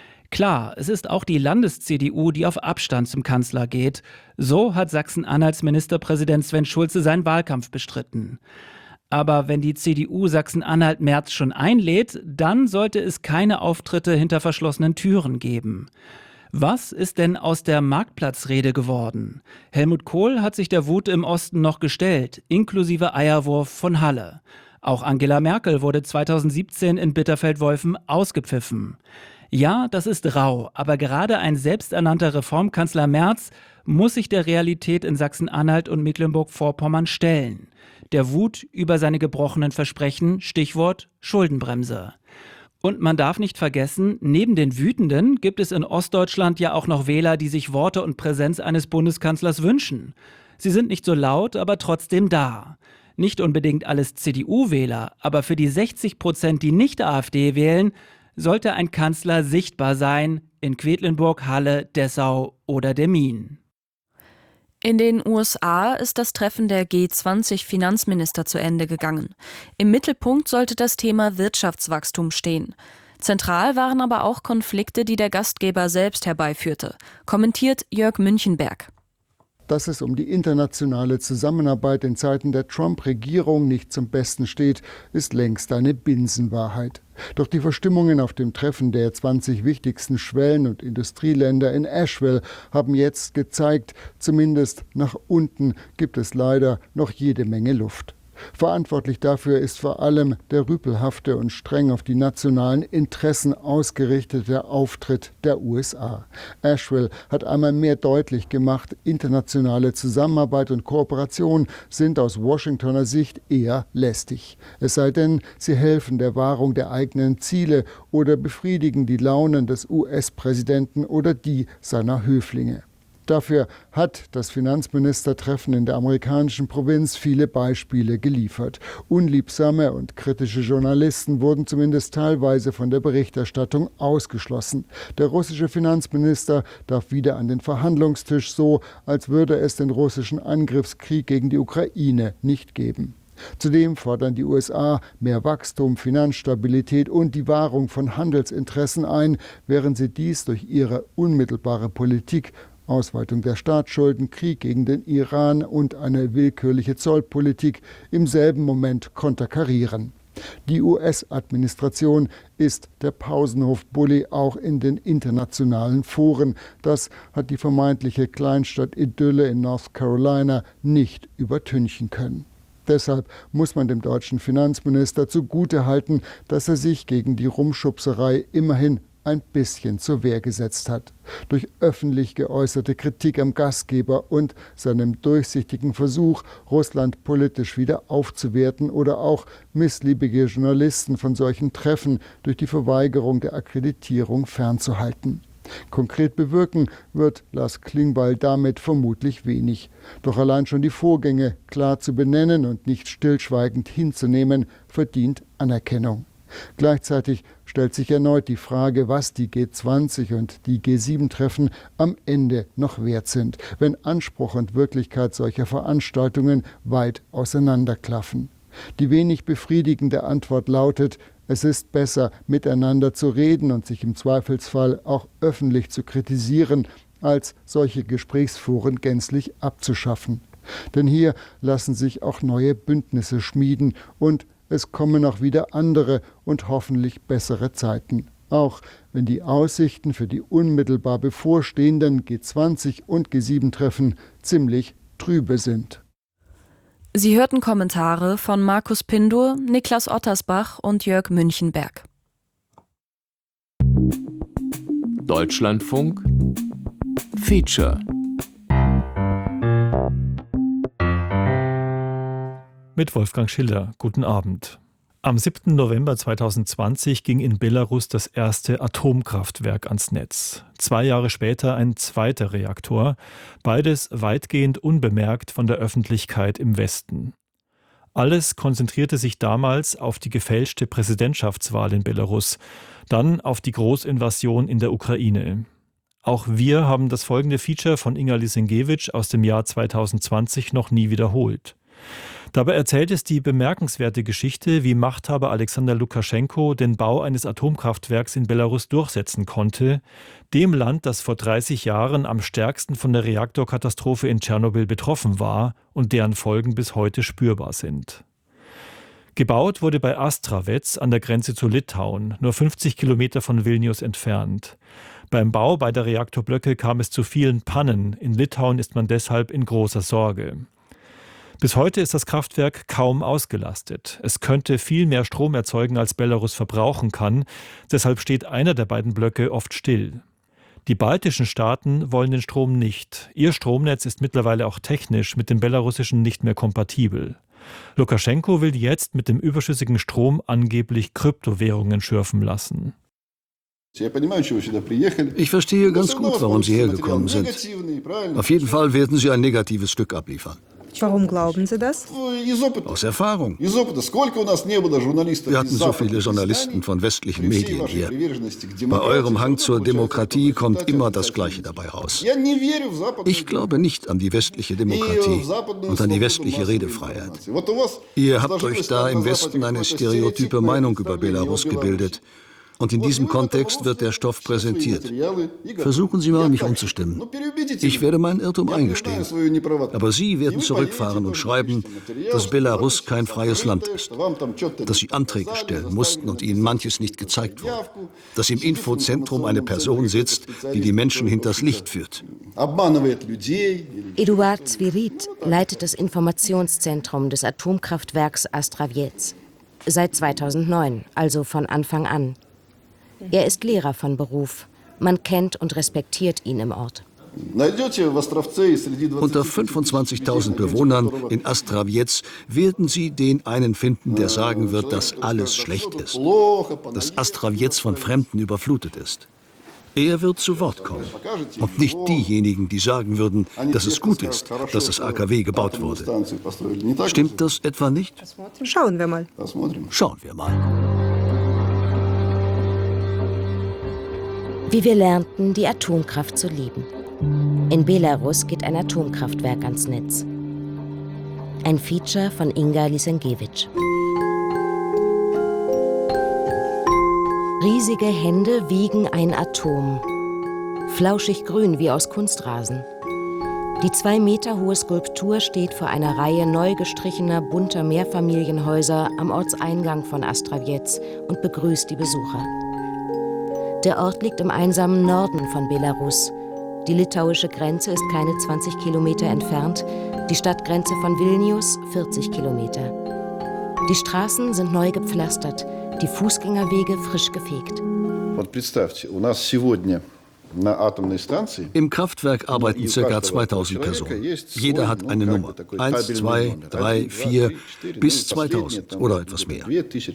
Klar, es ist auch die Landes-CDU, die auf Abstand zum Kanzler geht. So hat Sachsen-Anhalts Ministerpräsident Sven Schulze seinen Wahlkampf bestritten. Aber wenn die CDU Sachsen-Anhalt Merz schon einlädt, dann sollte es keine Auftritte hinter verschlossenen Türen geben. Was ist denn aus der Marktplatzrede geworden? Helmut Kohl hat sich der Wut im Osten noch gestellt, inklusive Eierwurf von Halle. Auch Angela Merkel wurde 2017 in Bitterfeld-Wolfen ausgepfiffen. Ja, das ist rau, aber gerade ein selbsternannter Reformkanzler Merz muss sich der Realität in Sachsen-Anhalt und Mecklenburg-Vorpommern stellen. Der Wut über seine gebrochenen Versprechen, Stichwort Schuldenbremse. Und man darf nicht vergessen, neben den Wütenden gibt es in Ostdeutschland ja auch noch Wähler, die sich Worte und Präsenz eines Bundeskanzlers wünschen. Sie sind nicht so laut, aber trotzdem da. Nicht unbedingt alles CDU-Wähler, aber für die 60%, die nicht AfD wählen, sollte ein Kanzler sichtbar sein in Quedlinburg, Halle, Dessau oder Demmin. In den USA ist das Treffen der G20-Finanzminister zu Ende gegangen. Im Mittelpunkt sollte das Thema Wirtschaftswachstum stehen. Zentral waren aber auch Konflikte, die der Gastgeber selbst herbeiführte, kommentiert Jörg Münchenberg. Dass es um die internationale Zusammenarbeit in Zeiten der Trump-Regierung nicht zum Besten steht, ist längst eine Binsenwahrheit. Doch die Verstimmungen auf dem Treffen der 20 wichtigsten Schwellen- und Industrieländer in Asheville haben jetzt gezeigt, zumindest nach unten gibt es leider noch jede Menge Luft. Verantwortlich dafür ist vor allem der rüpelhafte und streng auf die nationalen Interessen ausgerichtete Auftritt der USA. Asheville hat einmal mehr deutlich gemacht, internationale Zusammenarbeit und Kooperation sind aus Washingtoner Sicht eher lästig. Es sei denn, sie helfen der Wahrung der eigenen Ziele oder befriedigen die Launen des US-Präsidenten oder die seiner Höflinge. Dafür hat das Finanzministertreffen in der amerikanischen Provinz viele Beispiele geliefert. Unliebsame und kritische Journalisten wurden zumindest teilweise von der Berichterstattung ausgeschlossen. Der russische Finanzminister darf wieder an den Verhandlungstisch, so als würde es den russischen Angriffskrieg gegen die Ukraine nicht geben. Zudem fordern die USA mehr Wachstum, Finanzstabilität und die Wahrung von Handelsinteressen ein, während sie dies durch ihre unmittelbare Politik Ausweitung der Staatsschulden, Krieg gegen den Iran und eine willkürliche Zollpolitik im selben Moment konterkarieren. Die US-Administration ist der Pausenhof-Bully auch in den internationalen Foren. Das hat die vermeintliche Kleinstadt-Idylle in North Carolina nicht übertünchen können. Deshalb muss man dem deutschen Finanzminister zugutehalten, dass er sich gegen die Rumschubserei immerhin ein bisschen zur Wehr gesetzt hat. Durch öffentlich geäußerte Kritik am Gastgeber und seinem durchsichtigen Versuch, Russland politisch wieder aufzuwerten oder auch missliebige Journalisten von solchen Treffen durch die Verweigerung der Akkreditierung fernzuhalten. Konkret bewirken wird Lars Klingbeil damit vermutlich wenig. Doch allein schon die Vorgänge klar zu benennen und nicht stillschweigend hinzunehmen, verdient Anerkennung. Gleichzeitig stellt sich erneut die Frage, was die G20 und die G7-Treffen am Ende noch wert sind, wenn Anspruch und Wirklichkeit solcher Veranstaltungen weit auseinanderklaffen. Die wenig befriedigende Antwort lautet, es ist besser, miteinander zu reden und sich im Zweifelsfall auch öffentlich zu kritisieren, als solche Gesprächsforen gänzlich abzuschaffen. Denn hier lassen sich auch neue Bündnisse schmieden und es kommen auch wieder andere und hoffentlich bessere Zeiten. Auch wenn die Aussichten für die unmittelbar bevorstehenden G20 und G7-Treffen ziemlich trübe sind. Sie hörten Kommentare von Markus Pindur, Niklas Ottersbach und Jörg Münchenberg. Deutschlandfunk Feature. Mit Wolfgang Schiller. Guten Abend. Am 7. November 2020 ging in Belarus das erste Atomkraftwerk ans Netz. 2 Jahre später ein zweiter Reaktor, beides weitgehend unbemerkt von der Öffentlichkeit im Westen. Alles konzentrierte sich damals auf die gefälschte Präsidentschaftswahl in Belarus, dann auf die Großinvasion in der Ukraine. Auch wir haben das folgende Feature von Inga Lisinkiewicz aus dem Jahr 2020 noch nie wiederholt. Dabei erzählt es die bemerkenswerte Geschichte, wie Machthaber Alexander Lukaschenko den Bau eines Atomkraftwerks in Belarus durchsetzen konnte, dem Land, das vor 30 Jahren am stärksten von der Reaktorkatastrophe in Tschernobyl betroffen war und deren Folgen bis heute spürbar sind. Gebaut wurde bei Astravets an der Grenze zu Litauen, nur 50 Kilometer von Vilnius entfernt. Beim Bau beider Reaktorblöcke kam es zu vielen Pannen. In Litauen ist man deshalb in großer Sorge. Bis heute ist das Kraftwerk kaum ausgelastet. Es könnte viel mehr Strom erzeugen, als Belarus verbrauchen kann. Deshalb steht einer der beiden Blöcke oft still. Die baltischen Staaten wollen den Strom nicht. Ihr Stromnetz ist mittlerweile auch technisch mit dem belarussischen nicht mehr kompatibel. Lukaschenko will jetzt mit dem überschüssigen Strom angeblich Kryptowährungen schürfen lassen. Ich verstehe ganz gut, warum Sie hergekommen sind. Auf jeden Fall werden Sie ein negatives Stück abliefern. Warum glauben Sie das? Aus Erfahrung. Wir hatten so viele Journalisten von westlichen Medien hier. Bei eurem Hang zur Demokratie kommt immer das Gleiche dabei raus. Ich glaube nicht an die westliche Demokratie und an die westliche Redefreiheit. Ihr habt euch da im Westen eine stereotype Meinung über Belarus gebildet. Und in diesem Kontext wird der Stoff präsentiert. Versuchen Sie mal, mich umzustimmen. Ich werde meinen Irrtum eingestehen. Aber Sie werden zurückfahren und schreiben, dass Belarus kein freies Land ist. Dass Sie Anträge stellen mussten und Ihnen manches nicht gezeigt wurde. Dass im Infozentrum eine Person sitzt, die die Menschen hinters Licht führt. Eduard Zvirit leitet das Informationszentrum des Atomkraftwerks Astravets. Seit 2009, also von Anfang an. Er ist Lehrer von Beruf. Man kennt und respektiert ihn im Ort. Unter 25.000 Bewohnern in Astravets werden Sie den einen finden, der sagen wird, dass alles schlecht ist. Dass Astravets von Fremden überflutet ist. Er wird zu Wort kommen. Und nicht diejenigen, die sagen würden, dass es gut ist, dass das AKW gebaut wurde. Stimmt das etwa nicht? Schauen wir mal. Schauen wir mal. Wie wir lernten, die Atomkraft zu lieben. In Belarus geht ein Atomkraftwerk ans Netz. Ein Feature von Inga Lisenkiewicz. Riesige Hände wiegen ein Atom. Flauschig grün wie aus Kunstrasen. Die 2 Meter hohe Skulptur steht vor einer Reihe neu gestrichener, bunter Mehrfamilienhäuser am Ortseingang von Astravets und begrüßt die Besucher. Der Ort liegt im einsamen Norden von Belarus. Die litauische Grenze ist keine 20 Kilometer entfernt, die Stadtgrenze von Vilnius 40 Kilometer. Die Straßen sind neu gepflastert, die Fußgängerwege frisch gefegt. Im Kraftwerk arbeiten ca. 2000 Personen. Jeder hat eine Nummer. 1, 2, 3, 4 bis 2000 oder etwas mehr.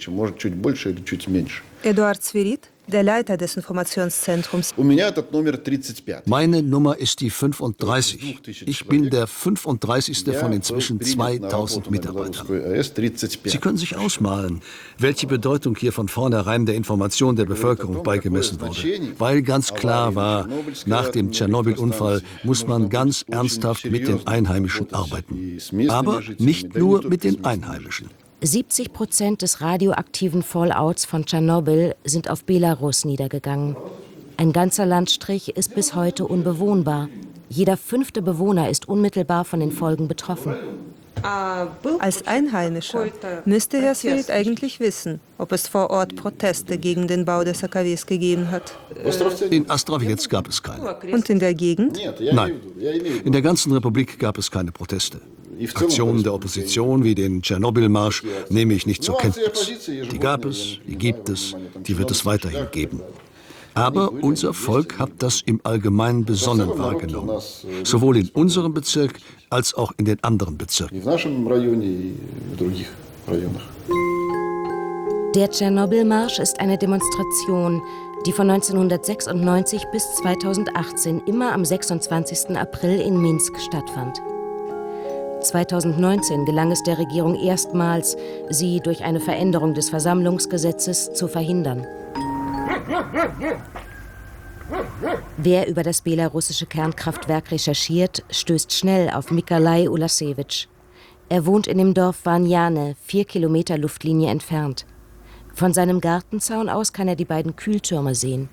Eduard Zvirit, der Leiter des Informationszentrums. Meine Nummer ist die 35. Ich bin der 35. von inzwischen 2000 Mitarbeitern. Sie können sich ausmalen, welche Bedeutung hier von vornherein der Information der Bevölkerung beigemessen wurde. Weil ganz klar war, nach dem Tschernobyl-Unfall muss man ganz ernsthaft mit den Einheimischen arbeiten. Aber nicht nur mit den Einheimischen. 70% des radioaktiven Fallouts von Tschernobyl sind auf Belarus niedergegangen. Ein ganzer Landstrich ist bis heute unbewohnbar. Jeder 5. Bewohner ist unmittelbar von den Folgen betroffen. Als Einheimischer müsste Herr Zvirit eigentlich wissen, ob es vor Ort Proteste gegen den Bau des AKWs gegeben hat. In Astravets gab es keine. Und in der Gegend? Nein. In der ganzen Republik gab es keine Proteste. Aktionen der Opposition wie den Tschernobyl-Marsch nehme ich nicht zur Kenntnis. Die gab es, die gibt es, die wird es weiterhin geben. Aber unser Volk hat das im Allgemeinen besonnen wahrgenommen. Sowohl in unserem Bezirk als auch in den anderen Bezirken. Der Tschernobyl-Marsch ist eine Demonstration, die von 1996 bis 2018 immer am 26. April in Minsk stattfand. 2019 gelang es der Regierung erstmals, sie durch eine Veränderung des Versammlungsgesetzes zu verhindern. Wer über das belarussische Kernkraftwerk recherchiert, stößt schnell auf Mikolaj Ulasewitsch. Er wohnt in dem Dorf Vanjane, 4 Kilometer Luftlinie entfernt. Von seinem Gartenzaun aus kann er die beiden Kühltürme sehen.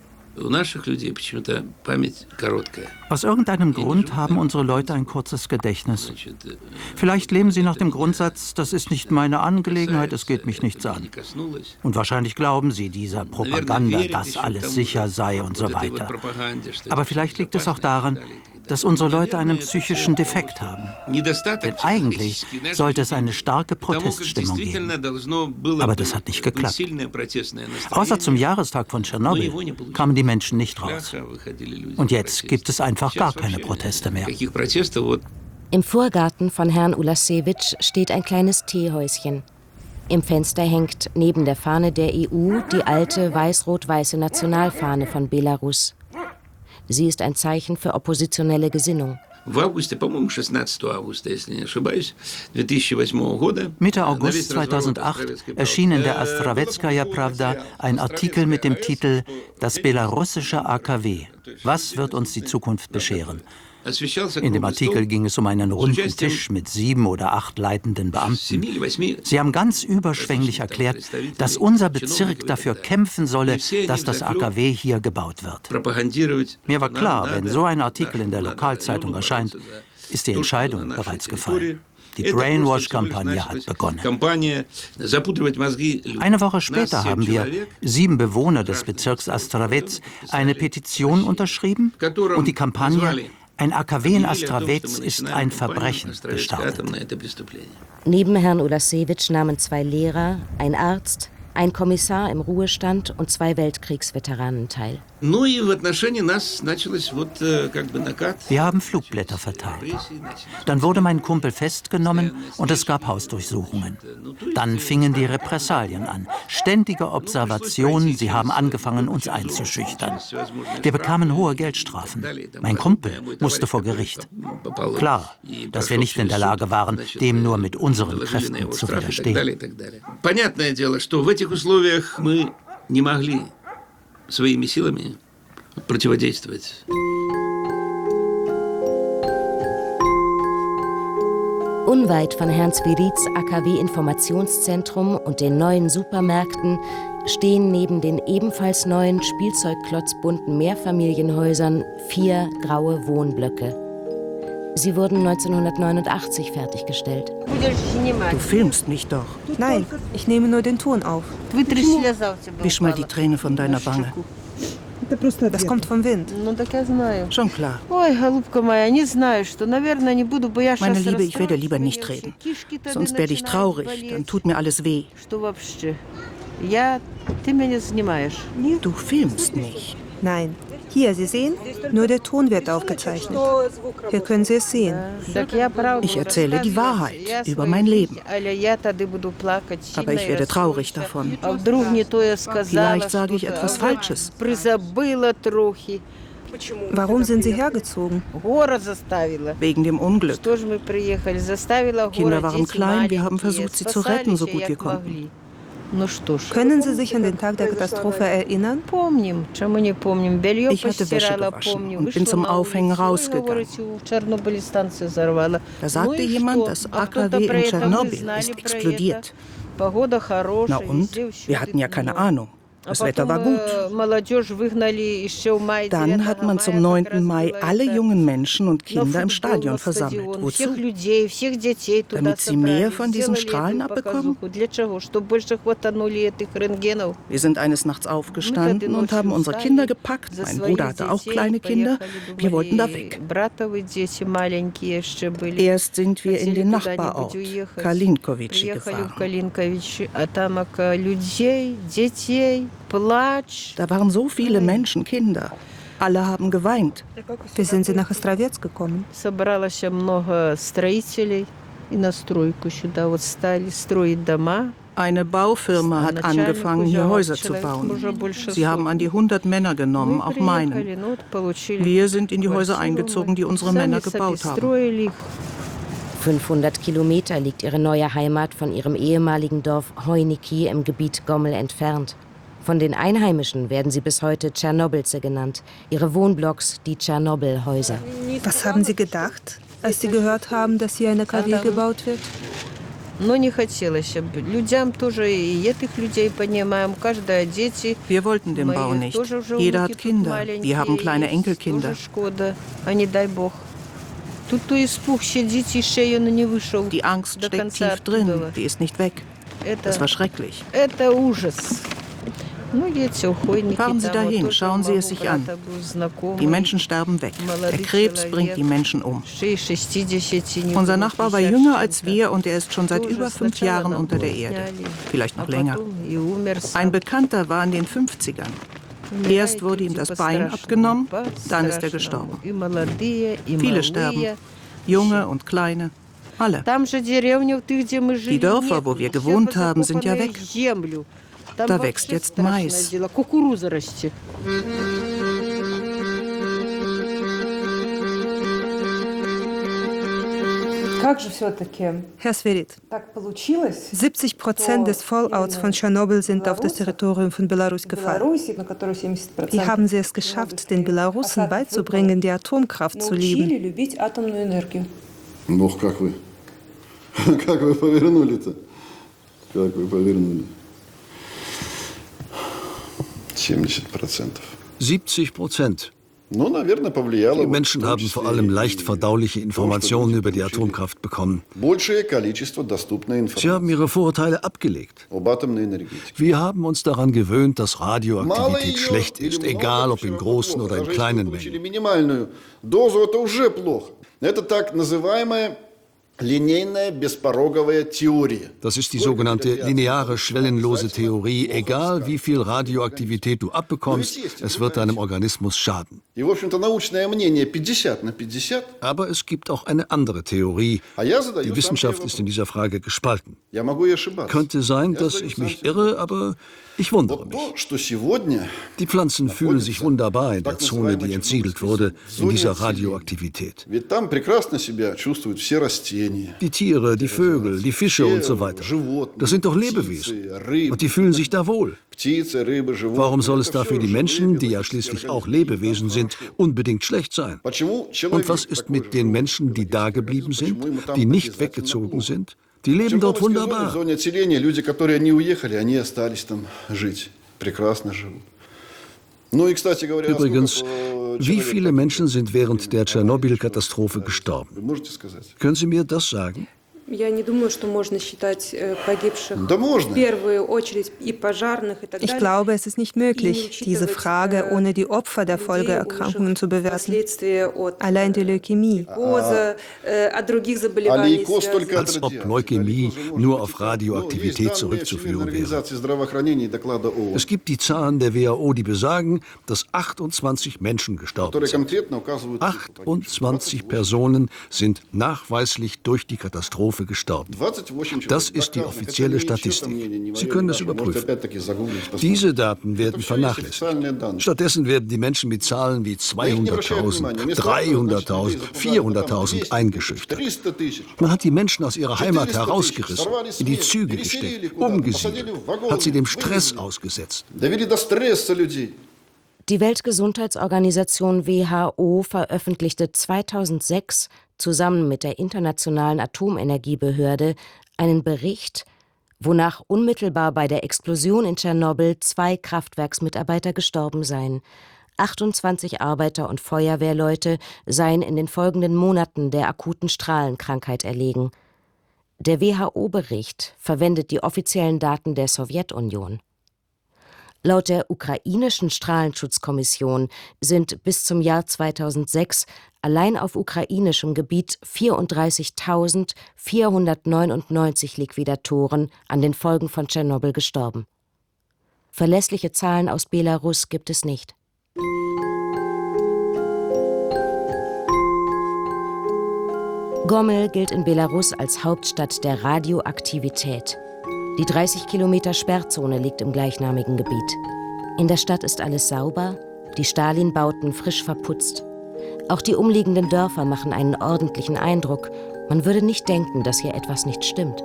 Aus irgendeinem Grund haben unsere Leute ein kurzes Gedächtnis. Vielleicht leben sie nach dem Grundsatz, das ist nicht meine Angelegenheit, es geht mich nichts an. Und wahrscheinlich glauben sie dieser Propaganda, dass alles sicher sei und so weiter. Aber vielleicht liegt es auch daran, dass unsere Leute einen psychischen Defekt haben. Denn eigentlich sollte es eine starke Proteststimmung geben. Aber das hat nicht geklappt. Außer zum Jahrestag von Tschernobyl kamen die Menschen nicht raus. Und jetzt gibt es einfach gar keine Proteste mehr. Im Vorgarten von Herrn Ulasewitsch steht ein kleines Teehäuschen. Im Fenster hängt neben der Fahne der EU die alte weiß-rot-weiße Nationalfahne von Belarus. Sie ist ein Zeichen für oppositionelle Gesinnung. Mitte August 2008 erschien in der Astravetskaja Prawda ein Artikel mit dem Titel »Das belarussische AKW Was wird uns die Zukunft bescheren? In dem Artikel ging es um einen runden Tisch mit 7 oder 8 leitenden Beamten. Sie haben ganz überschwänglich erklärt, dass unser Bezirk dafür kämpfen solle, dass das AKW hier gebaut wird. Mir war klar, wenn so ein Artikel in der Lokalzeitung erscheint, ist die Entscheidung bereits gefallen. Die Brainwash-Kampagne hat begonnen. Eine Woche später haben wir, 7 Bewohner des Bezirks Astravets, eine Petition unterschrieben und die Kampagne "Ein AKW in Astravets ist ein Verbrechen" gestartet. Neben Herrn Ulasewitsch nahmen 2 Lehrer, ein Arzt, ein Kommissar im Ruhestand und 2 Weltkriegsveteranen teil. Wir haben Flugblätter verteilt. Dann wurde mein Kumpel festgenommen und es gab Hausdurchsuchungen. Dann fingen die Repressalien an. Ständige Observation, sie haben angefangen, uns einzuschüchtern. Wir bekamen hohe Geldstrafen. Mein Kumpel musste vor Gericht. Klar, dass wir nicht in der Lage waren, dem nur mit unseren Kräften zu widerstehen. Своими силами противодействовать. Unweit von Herrn Svirids AKW-Informationszentrum und den neuen Supermärkten stehen neben den ebenfalls neuen spielzeugklotzbunten Mehrfamilienhäusern 4 graue Wohnblöcke. Sie wurden 1989 fertiggestellt. Du filmst mich doch. Nein, ich nehme nur den Ton auf. Wisch mal die Träne von deiner Wange. Das kommt vom Wind. Schon klar. Meine Liebe, ich werde lieber nicht reden. Sonst werde ich traurig, dann tut mir alles weh. Du filmst mich. Nein. Hier, Sie sehen, nur der Ton wird aufgezeichnet. Hier können Sie es sehen. Ich erzähle die Wahrheit über mein Leben. Aber ich werde traurig davon. Vielleicht sage ich etwas Falsches. Warum sind Sie hergezogen? Wegen dem Unglück. Kinder waren klein, wir haben versucht, sie zu retten, so gut wir konnten. Können Sie sich an den Tag der Katastrophe erinnern? Ich hatte Wäsche gewaschen und bin zum Aufhängen rausgegangen. Da sagte jemand, das AKW in Tschernobyl ist explodiert. Na und? Wir hatten ja keine Ahnung. Das Wetter war gut. Dann hat man zum 9. Mai alle jungen Menschen und Kinder im Stadion versammelt. Wozu? Damit sie mehr von diesen Strahlen abbekommen? Wir sind eines Nachts aufgestanden und haben unsere Kinder gepackt. Mein Bruder hatte auch kleine Kinder. Wir wollten da weg. Erst sind wir in den Nachbarort, Kalinkovici, gefahren. Da waren so viele Menschen, Kinder. Alle haben geweint. Wie sind Sie nach Astravets gekommen? Eine Baufirma hat angefangen, hier Häuser zu bauen. Sie haben an die 100 Männer genommen, auch meinen. Wir sind in die Häuser eingezogen, die unsere Männer gebaut haben. 500 Kilometer liegt ihre neue Heimat von ihrem ehemaligen Dorf Heuniki im Gebiet Gomel entfernt. Von den Einheimischen werden sie bis heute Tschernobylze genannt. Ihre Wohnblocks die Tschernobyl-Häuser. Was haben Sie gedacht, als Sie gehört haben, dass hier eine KW gebaut wird? Wir wollten den Bau nicht. Jeder hat Kinder. Wir haben kleine Enkelkinder. Die Angst steckt tief drin, die ist nicht weg. Das war schrecklich. Fahren Sie dahin, schauen Sie es sich an. Die Menschen sterben weg. Der Krebs bringt die Menschen um. Unser Nachbar war jünger als wir und er ist schon seit über 5 Jahren unter der Erde. Vielleicht noch länger. Ein Bekannter war in den 50ern. Erst wurde ihm das Bein abgenommen, dann ist er gestorben. Viele sterben. Junge und Kleine. Alle. Die Dörfer, wo wir gewohnt haben, sind ja weg. Da wächst jetzt Mais. Herr Sverit, 70% des Fallouts von Tschernobyl sind auf das Territorium von Belarus gefallen. Wie haben Sie es geschafft, den Belarussen beizubringen, die Atomkraft zu lieben? Ох, как вы повернули-то? Как вы повернули? 70%. 70%. Die Menschen haben vor allem leicht verdauliche Informationen über die Atomkraft bekommen. Sie haben ihre Vorurteile abgelegt. Wir haben uns daran gewöhnt, dass Radioaktivität schlecht ist, egal ob in großen oder in kleinen Mengen. Das ist die sogenannte lineare, schwellenlose Theorie. Egal wie viel Radioaktivität du abbekommst, es wird deinem Organismus schaden. Aber es gibt auch eine andere Theorie. Die Wissenschaft ist in dieser Frage gespalten. Könnte sein, dass ich mich irre, aber ich wundere mich. Die Pflanzen fühlen sich wunderbar in der Zone, die entsiedelt wurde, in dieser Radioaktivität. Die Tiere, die Vögel, die Fische und so weiter. Das sind doch Lebewesen. Und die fühlen sich da wohl. Warum soll es da für die Menschen, die ja schließlich auch Lebewesen sind, unbedingt schlecht sein? Und was ist mit den Menschen, die da geblieben sind, die nicht weggezogen sind? Die leben dort wunderbar. Übrigens, wie viele Menschen sind während der Tschernobyl-Katastrophe gestorben? Können Sie mir das sagen? Ich glaube, es ist nicht möglich, diese Frage ohne die Opfer der Folgeerkrankungen zu bewerten. Allein die Leukämie. Als ob Leukämie nur auf Radioaktivität zurückzuführen wäre. Es gibt die Zahlen der WHO, die besagen, dass 28 Menschen gestorben sind. 28 Personen sind nachweislich durch die Katastrophe gestorben. Das ist die offizielle Statistik. Sie können das überprüfen. Diese Daten werden vernachlässigt. Stattdessen werden die Menschen mit Zahlen wie 200.000, 300.000, 400.000 eingeschüchtert. Man hat die Menschen aus ihrer Heimat herausgerissen, in die Züge gesteckt, umgesiedelt, hat sie dem Stress ausgesetzt. Die Weltgesundheitsorganisation WHO veröffentlichte 2006 zusammen mit der Internationalen Atomenergiebehörde einen Bericht, wonach unmittelbar bei der Explosion in Tschernobyl 2 Kraftwerksmitarbeiter gestorben seien. 28 Arbeiter und Feuerwehrleute seien in den folgenden Monaten der akuten Strahlenkrankheit erlegen. Der WHO-Bericht verwendet die offiziellen Daten der Sowjetunion. Laut der ukrainischen Strahlenschutzkommission sind bis zum Jahr 2006 allein auf ukrainischem Gebiet 34.499 Liquidatoren an den Folgen von Tschernobyl gestorben. Verlässliche Zahlen aus Belarus gibt es nicht. Gomel gilt in Belarus als Hauptstadt der Radioaktivität. Die 30 Kilometer Sperrzone liegt im gleichnamigen Gebiet. In der Stadt ist alles sauber, die Stalin-Bauten frisch verputzt. Auch die umliegenden Dörfer machen einen ordentlichen Eindruck. Man würde nicht denken, dass hier etwas nicht stimmt.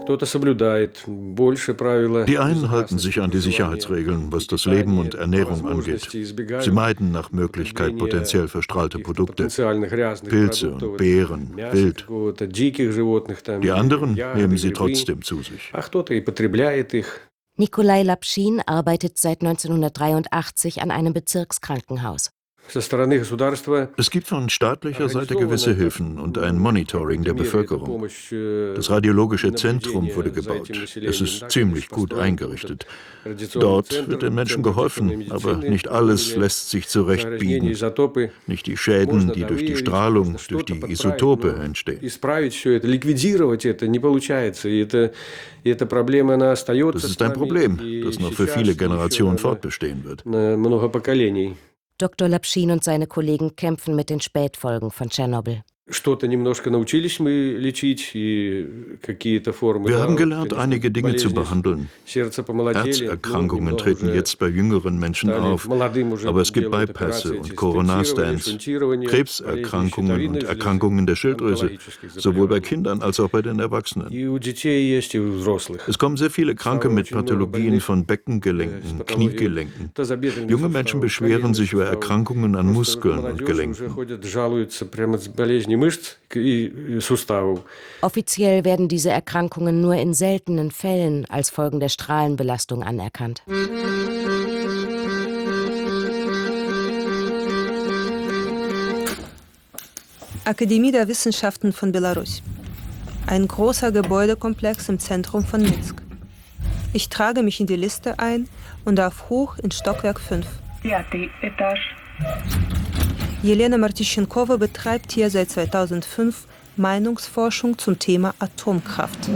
Die einen halten sich an die Sicherheitsregeln, was das Leben und Ernährung angeht. Sie meiden nach Möglichkeit potenziell verstrahlte Produkte, Pilze und Beeren, Wild. Die anderen nehmen sie trotzdem zu sich. Nikolai Lapschin arbeitet seit 1983 an einem Bezirkskrankenhaus. Es gibt von staatlicher Seite gewisse Hilfen und ein Monitoring der Bevölkerung. Das radiologische Zentrum wurde gebaut. Es ist ziemlich gut eingerichtet. Dort wird den Menschen geholfen, aber nicht alles lässt sich zurechtbiegen. Nicht die Schäden, die durch die Strahlung, durch die Isotope entstehen. Das ist ein Problem, das noch für viele Generationen fortbestehen wird. Dr. Lapschin und seine Kollegen kämpfen mit den Spätfolgen von Tschernobyl. Wir haben gelernt, einige Dinge zu behandeln. Herzerkrankungen treten jetzt bei jüngeren Menschen auf, aber es gibt Bypässe und Coronarstents, Krebserkrankungen und Erkrankungen der Schilddrüse, sowohl bei Kindern als auch bei den Erwachsenen. Es kommen sehr viele Kranke mit Pathologien von Beckengelenken, Kniegelenken. Junge Menschen beschweren sich über Erkrankungen an Muskeln und Gelenken. Offiziell werden diese Erkrankungen nur in seltenen Fällen als Folgen der Strahlenbelastung anerkannt. Akademie der Wissenschaften von Belarus. Ein großer Gebäudekomplex im Zentrum von Minsk. Ich trage mich in die Liste ein und darf hoch in Stockwerk 5. 5. Etage. Jelena Martischenkova betreibt hier seit 2005 Meinungsforschung zum Thema Atomkraft.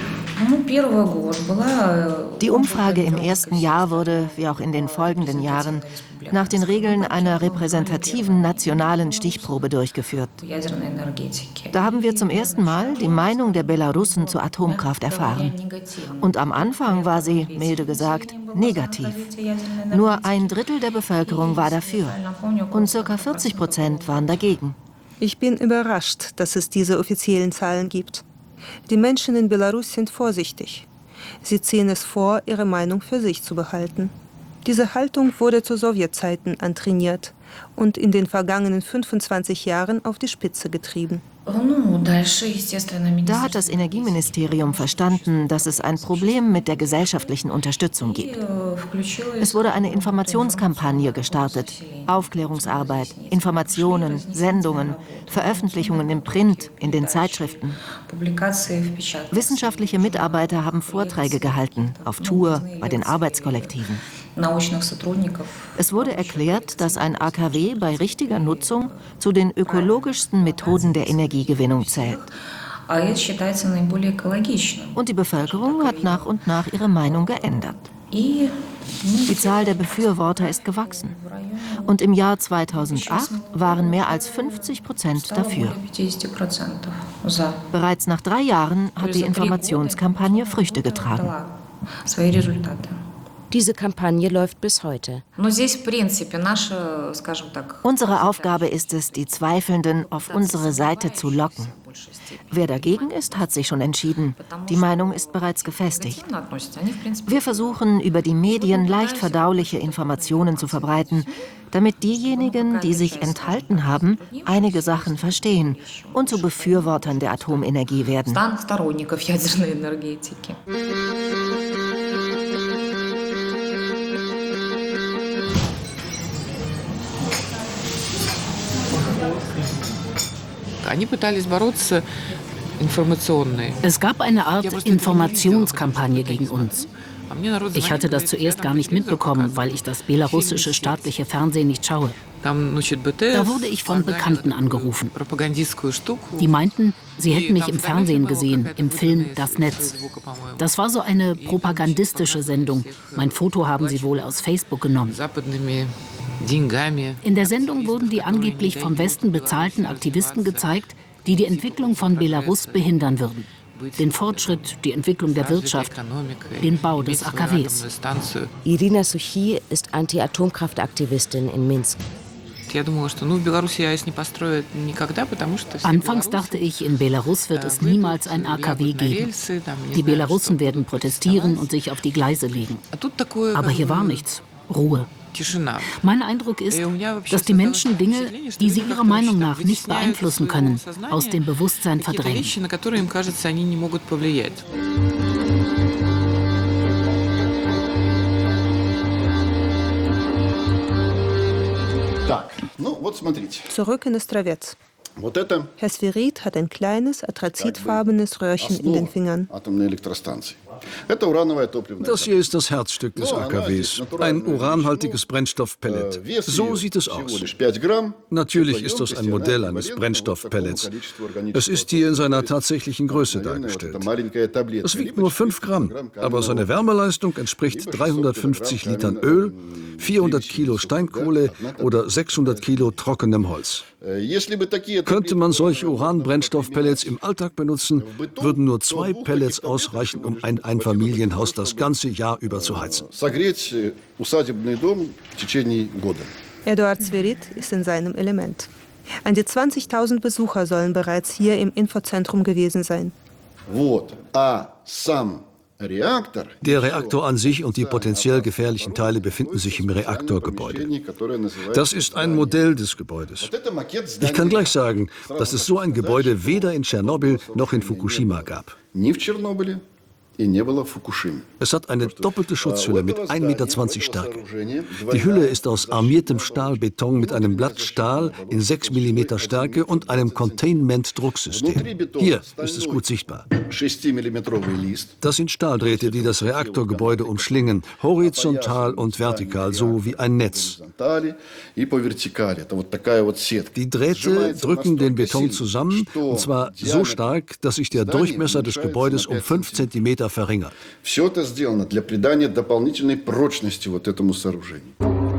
Die Umfrage im ersten Jahr wurde, wie auch in den folgenden Jahren, nach den Regeln einer repräsentativen nationalen Stichprobe durchgeführt. Da haben wir zum ersten Mal die Meinung der Belarussen zur Atomkraft erfahren. Und am Anfang war sie, milde gesagt, negativ. Nur 1/3 der Bevölkerung war dafür und ca. 40% waren dagegen. Ich bin überrascht, dass es diese offiziellen Zahlen gibt. Die Menschen in Belarus sind vorsichtig. Sie ziehen es vor, ihre Meinung für sich zu behalten. Diese Haltung wurde zu Sowjetzeiten antrainiert und in den vergangenen 25 Jahren auf die Spitze getrieben. Da hat das Energieministerium verstanden, dass es ein Problem mit der gesellschaftlichen Unterstützung gibt. Es wurde eine Informationskampagne gestartet. Aufklärungsarbeit, Informationen, Sendungen, Veröffentlichungen im Print, in den Zeitschriften. Wissenschaftliche Mitarbeiter haben Vorträge gehalten, auf Tour, bei den Arbeitskollektiven. Es wurde erklärt, dass ein AKW bei richtiger Nutzung zu den ökologischsten Methoden der Energiegewinnung zählt. Und die Bevölkerung hat nach und nach ihre Meinung geändert. Die Zahl der Befürworter ist gewachsen. Und im Jahr 2008 waren mehr als 50% dafür. Bereits nach 3 Jahren hat die Informationskampagne Früchte getragen. Diese Kampagne läuft bis heute. Unsere Aufgabe ist es, die Zweifelnden auf unsere Seite zu locken. Wer dagegen ist, hat sich schon entschieden. Die Meinung ist bereits gefestigt. Wir versuchen, über die Medien leicht verdauliche Informationen zu verbreiten, damit diejenigen, die sich enthalten haben, einige Sachen verstehen und zu Befürwortern der Atomenergie werden. Es gab eine Art Informationskampagne gegen uns. Ich hatte das zuerst gar nicht mitbekommen, weil ich das belarussische staatliche Fernsehen nicht schaue. Da wurde ich von Bekannten angerufen. Die meinten, sie hätten mich im Fernsehen gesehen, im Film Das Netz. Das war so eine propagandistische Sendung. Mein Foto haben sie wohl aus Facebook genommen. In der Sendung wurden die angeblich vom Westen bezahlten Aktivisten gezeigt, die die Entwicklung von Belarus behindern würden. Den Fortschritt, die Entwicklung der Wirtschaft, den Bau des AKWs. Irina Suchi ist Anti-Atomkraftaktivistin in Minsk. Anfangs dachte ich, in Belarus wird es niemals ein AKW geben. Die Belarussen werden protestieren und sich auf die Gleise legen. Aber hier war nichts. Ruhe. Mein Eindruck ist, dass die Menschen Dinge, die sie ihrer Meinung nach nicht beeinflussen können, aus dem Bewusstsein verdrängen. Zurück in Ostrovets. Herr Svirit hat ein kleines, anthrazitfarbenes Röhrchen in den Fingern. Das hier ist das Herzstück des AKWs, ein uranhaltiges Brennstoffpellet. So sieht es aus. Natürlich ist das ein Modell eines Brennstoffpellets. Es ist hier in seiner tatsächlichen Größe dargestellt. Es wiegt nur 5 Gramm, aber seine Wärmeleistung entspricht 350 Litern Öl, 400 Kilo Steinkohle oder 600 Kilo trockenem Holz. Könnte man solche Uranbrennstoffpellets im Alltag benutzen, würden nur 2 Pellets ausreichen, um ein Einfamilienhaus das ganze Jahr über zu heizen. Eduard Sverit ist in seinem Element. An die 20.000 Besucher sollen bereits hier im Infozentrum gewesen sein. Der Reaktor an sich und die potenziell gefährlichen Teile befinden sich im Reaktorgebäude. Das ist ein Modell des Gebäudes. Ich kann gleich sagen, dass es so ein Gebäude weder in Tschernobyl noch in Fukushima gab. Es hat eine doppelte Schutzhülle mit 1,20 Meter Stärke. Die Hülle ist aus armiertem Stahlbeton mit einem Blatt Stahl in 6 mm Stärke und einem Containment-Drucksystem. Hier ist es gut sichtbar. Das sind Stahldrähte, die das Reaktorgebäude umschlingen, horizontal und vertikal, so wie ein Netz. Die Drähte drücken den Beton zusammen, und zwar so stark, dass sich der Durchmesser des Gebäudes um 5 cm verringert. Все это сделано для придания дополнительной прочности вот этому сооружению.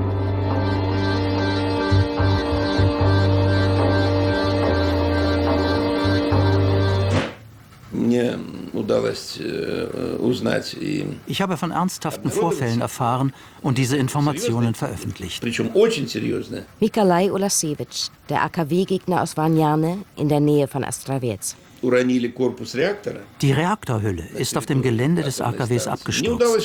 Ich habe von ernsthaften Vorfällen erfahren und diese Informationen veröffentlicht. Nikolai Ulasewitsch, der AKW-Gegner aus Vanjane in der Nähe von Astravets. Die Reaktorhülle ist auf dem Gelände des AKWs abgestürzt.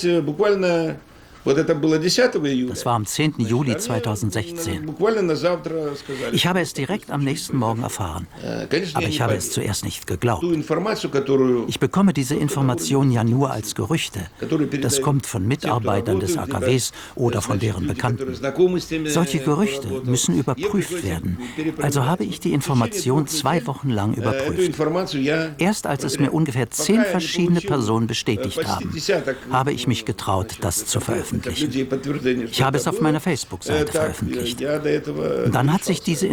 Das war am 10. Juli 2016. Ich habe es direkt am nächsten Morgen erfahren. Aber ich habe es zuerst nicht geglaubt. Ich bekomme diese Informationen ja nur als Gerüchte. Das kommt von Mitarbeitern des AKWs oder von deren Bekannten. Solche Gerüchte müssen überprüft werden. Also habe ich die Information 2 Wochen lang überprüft. Erst als es mir ungefähr 10 verschiedene Personen bestätigt haben, habe ich mich getraut, das zu veröffentlichen. Ich habe es auf meiner Facebook-Seite veröffentlicht. Und dann hat sich diese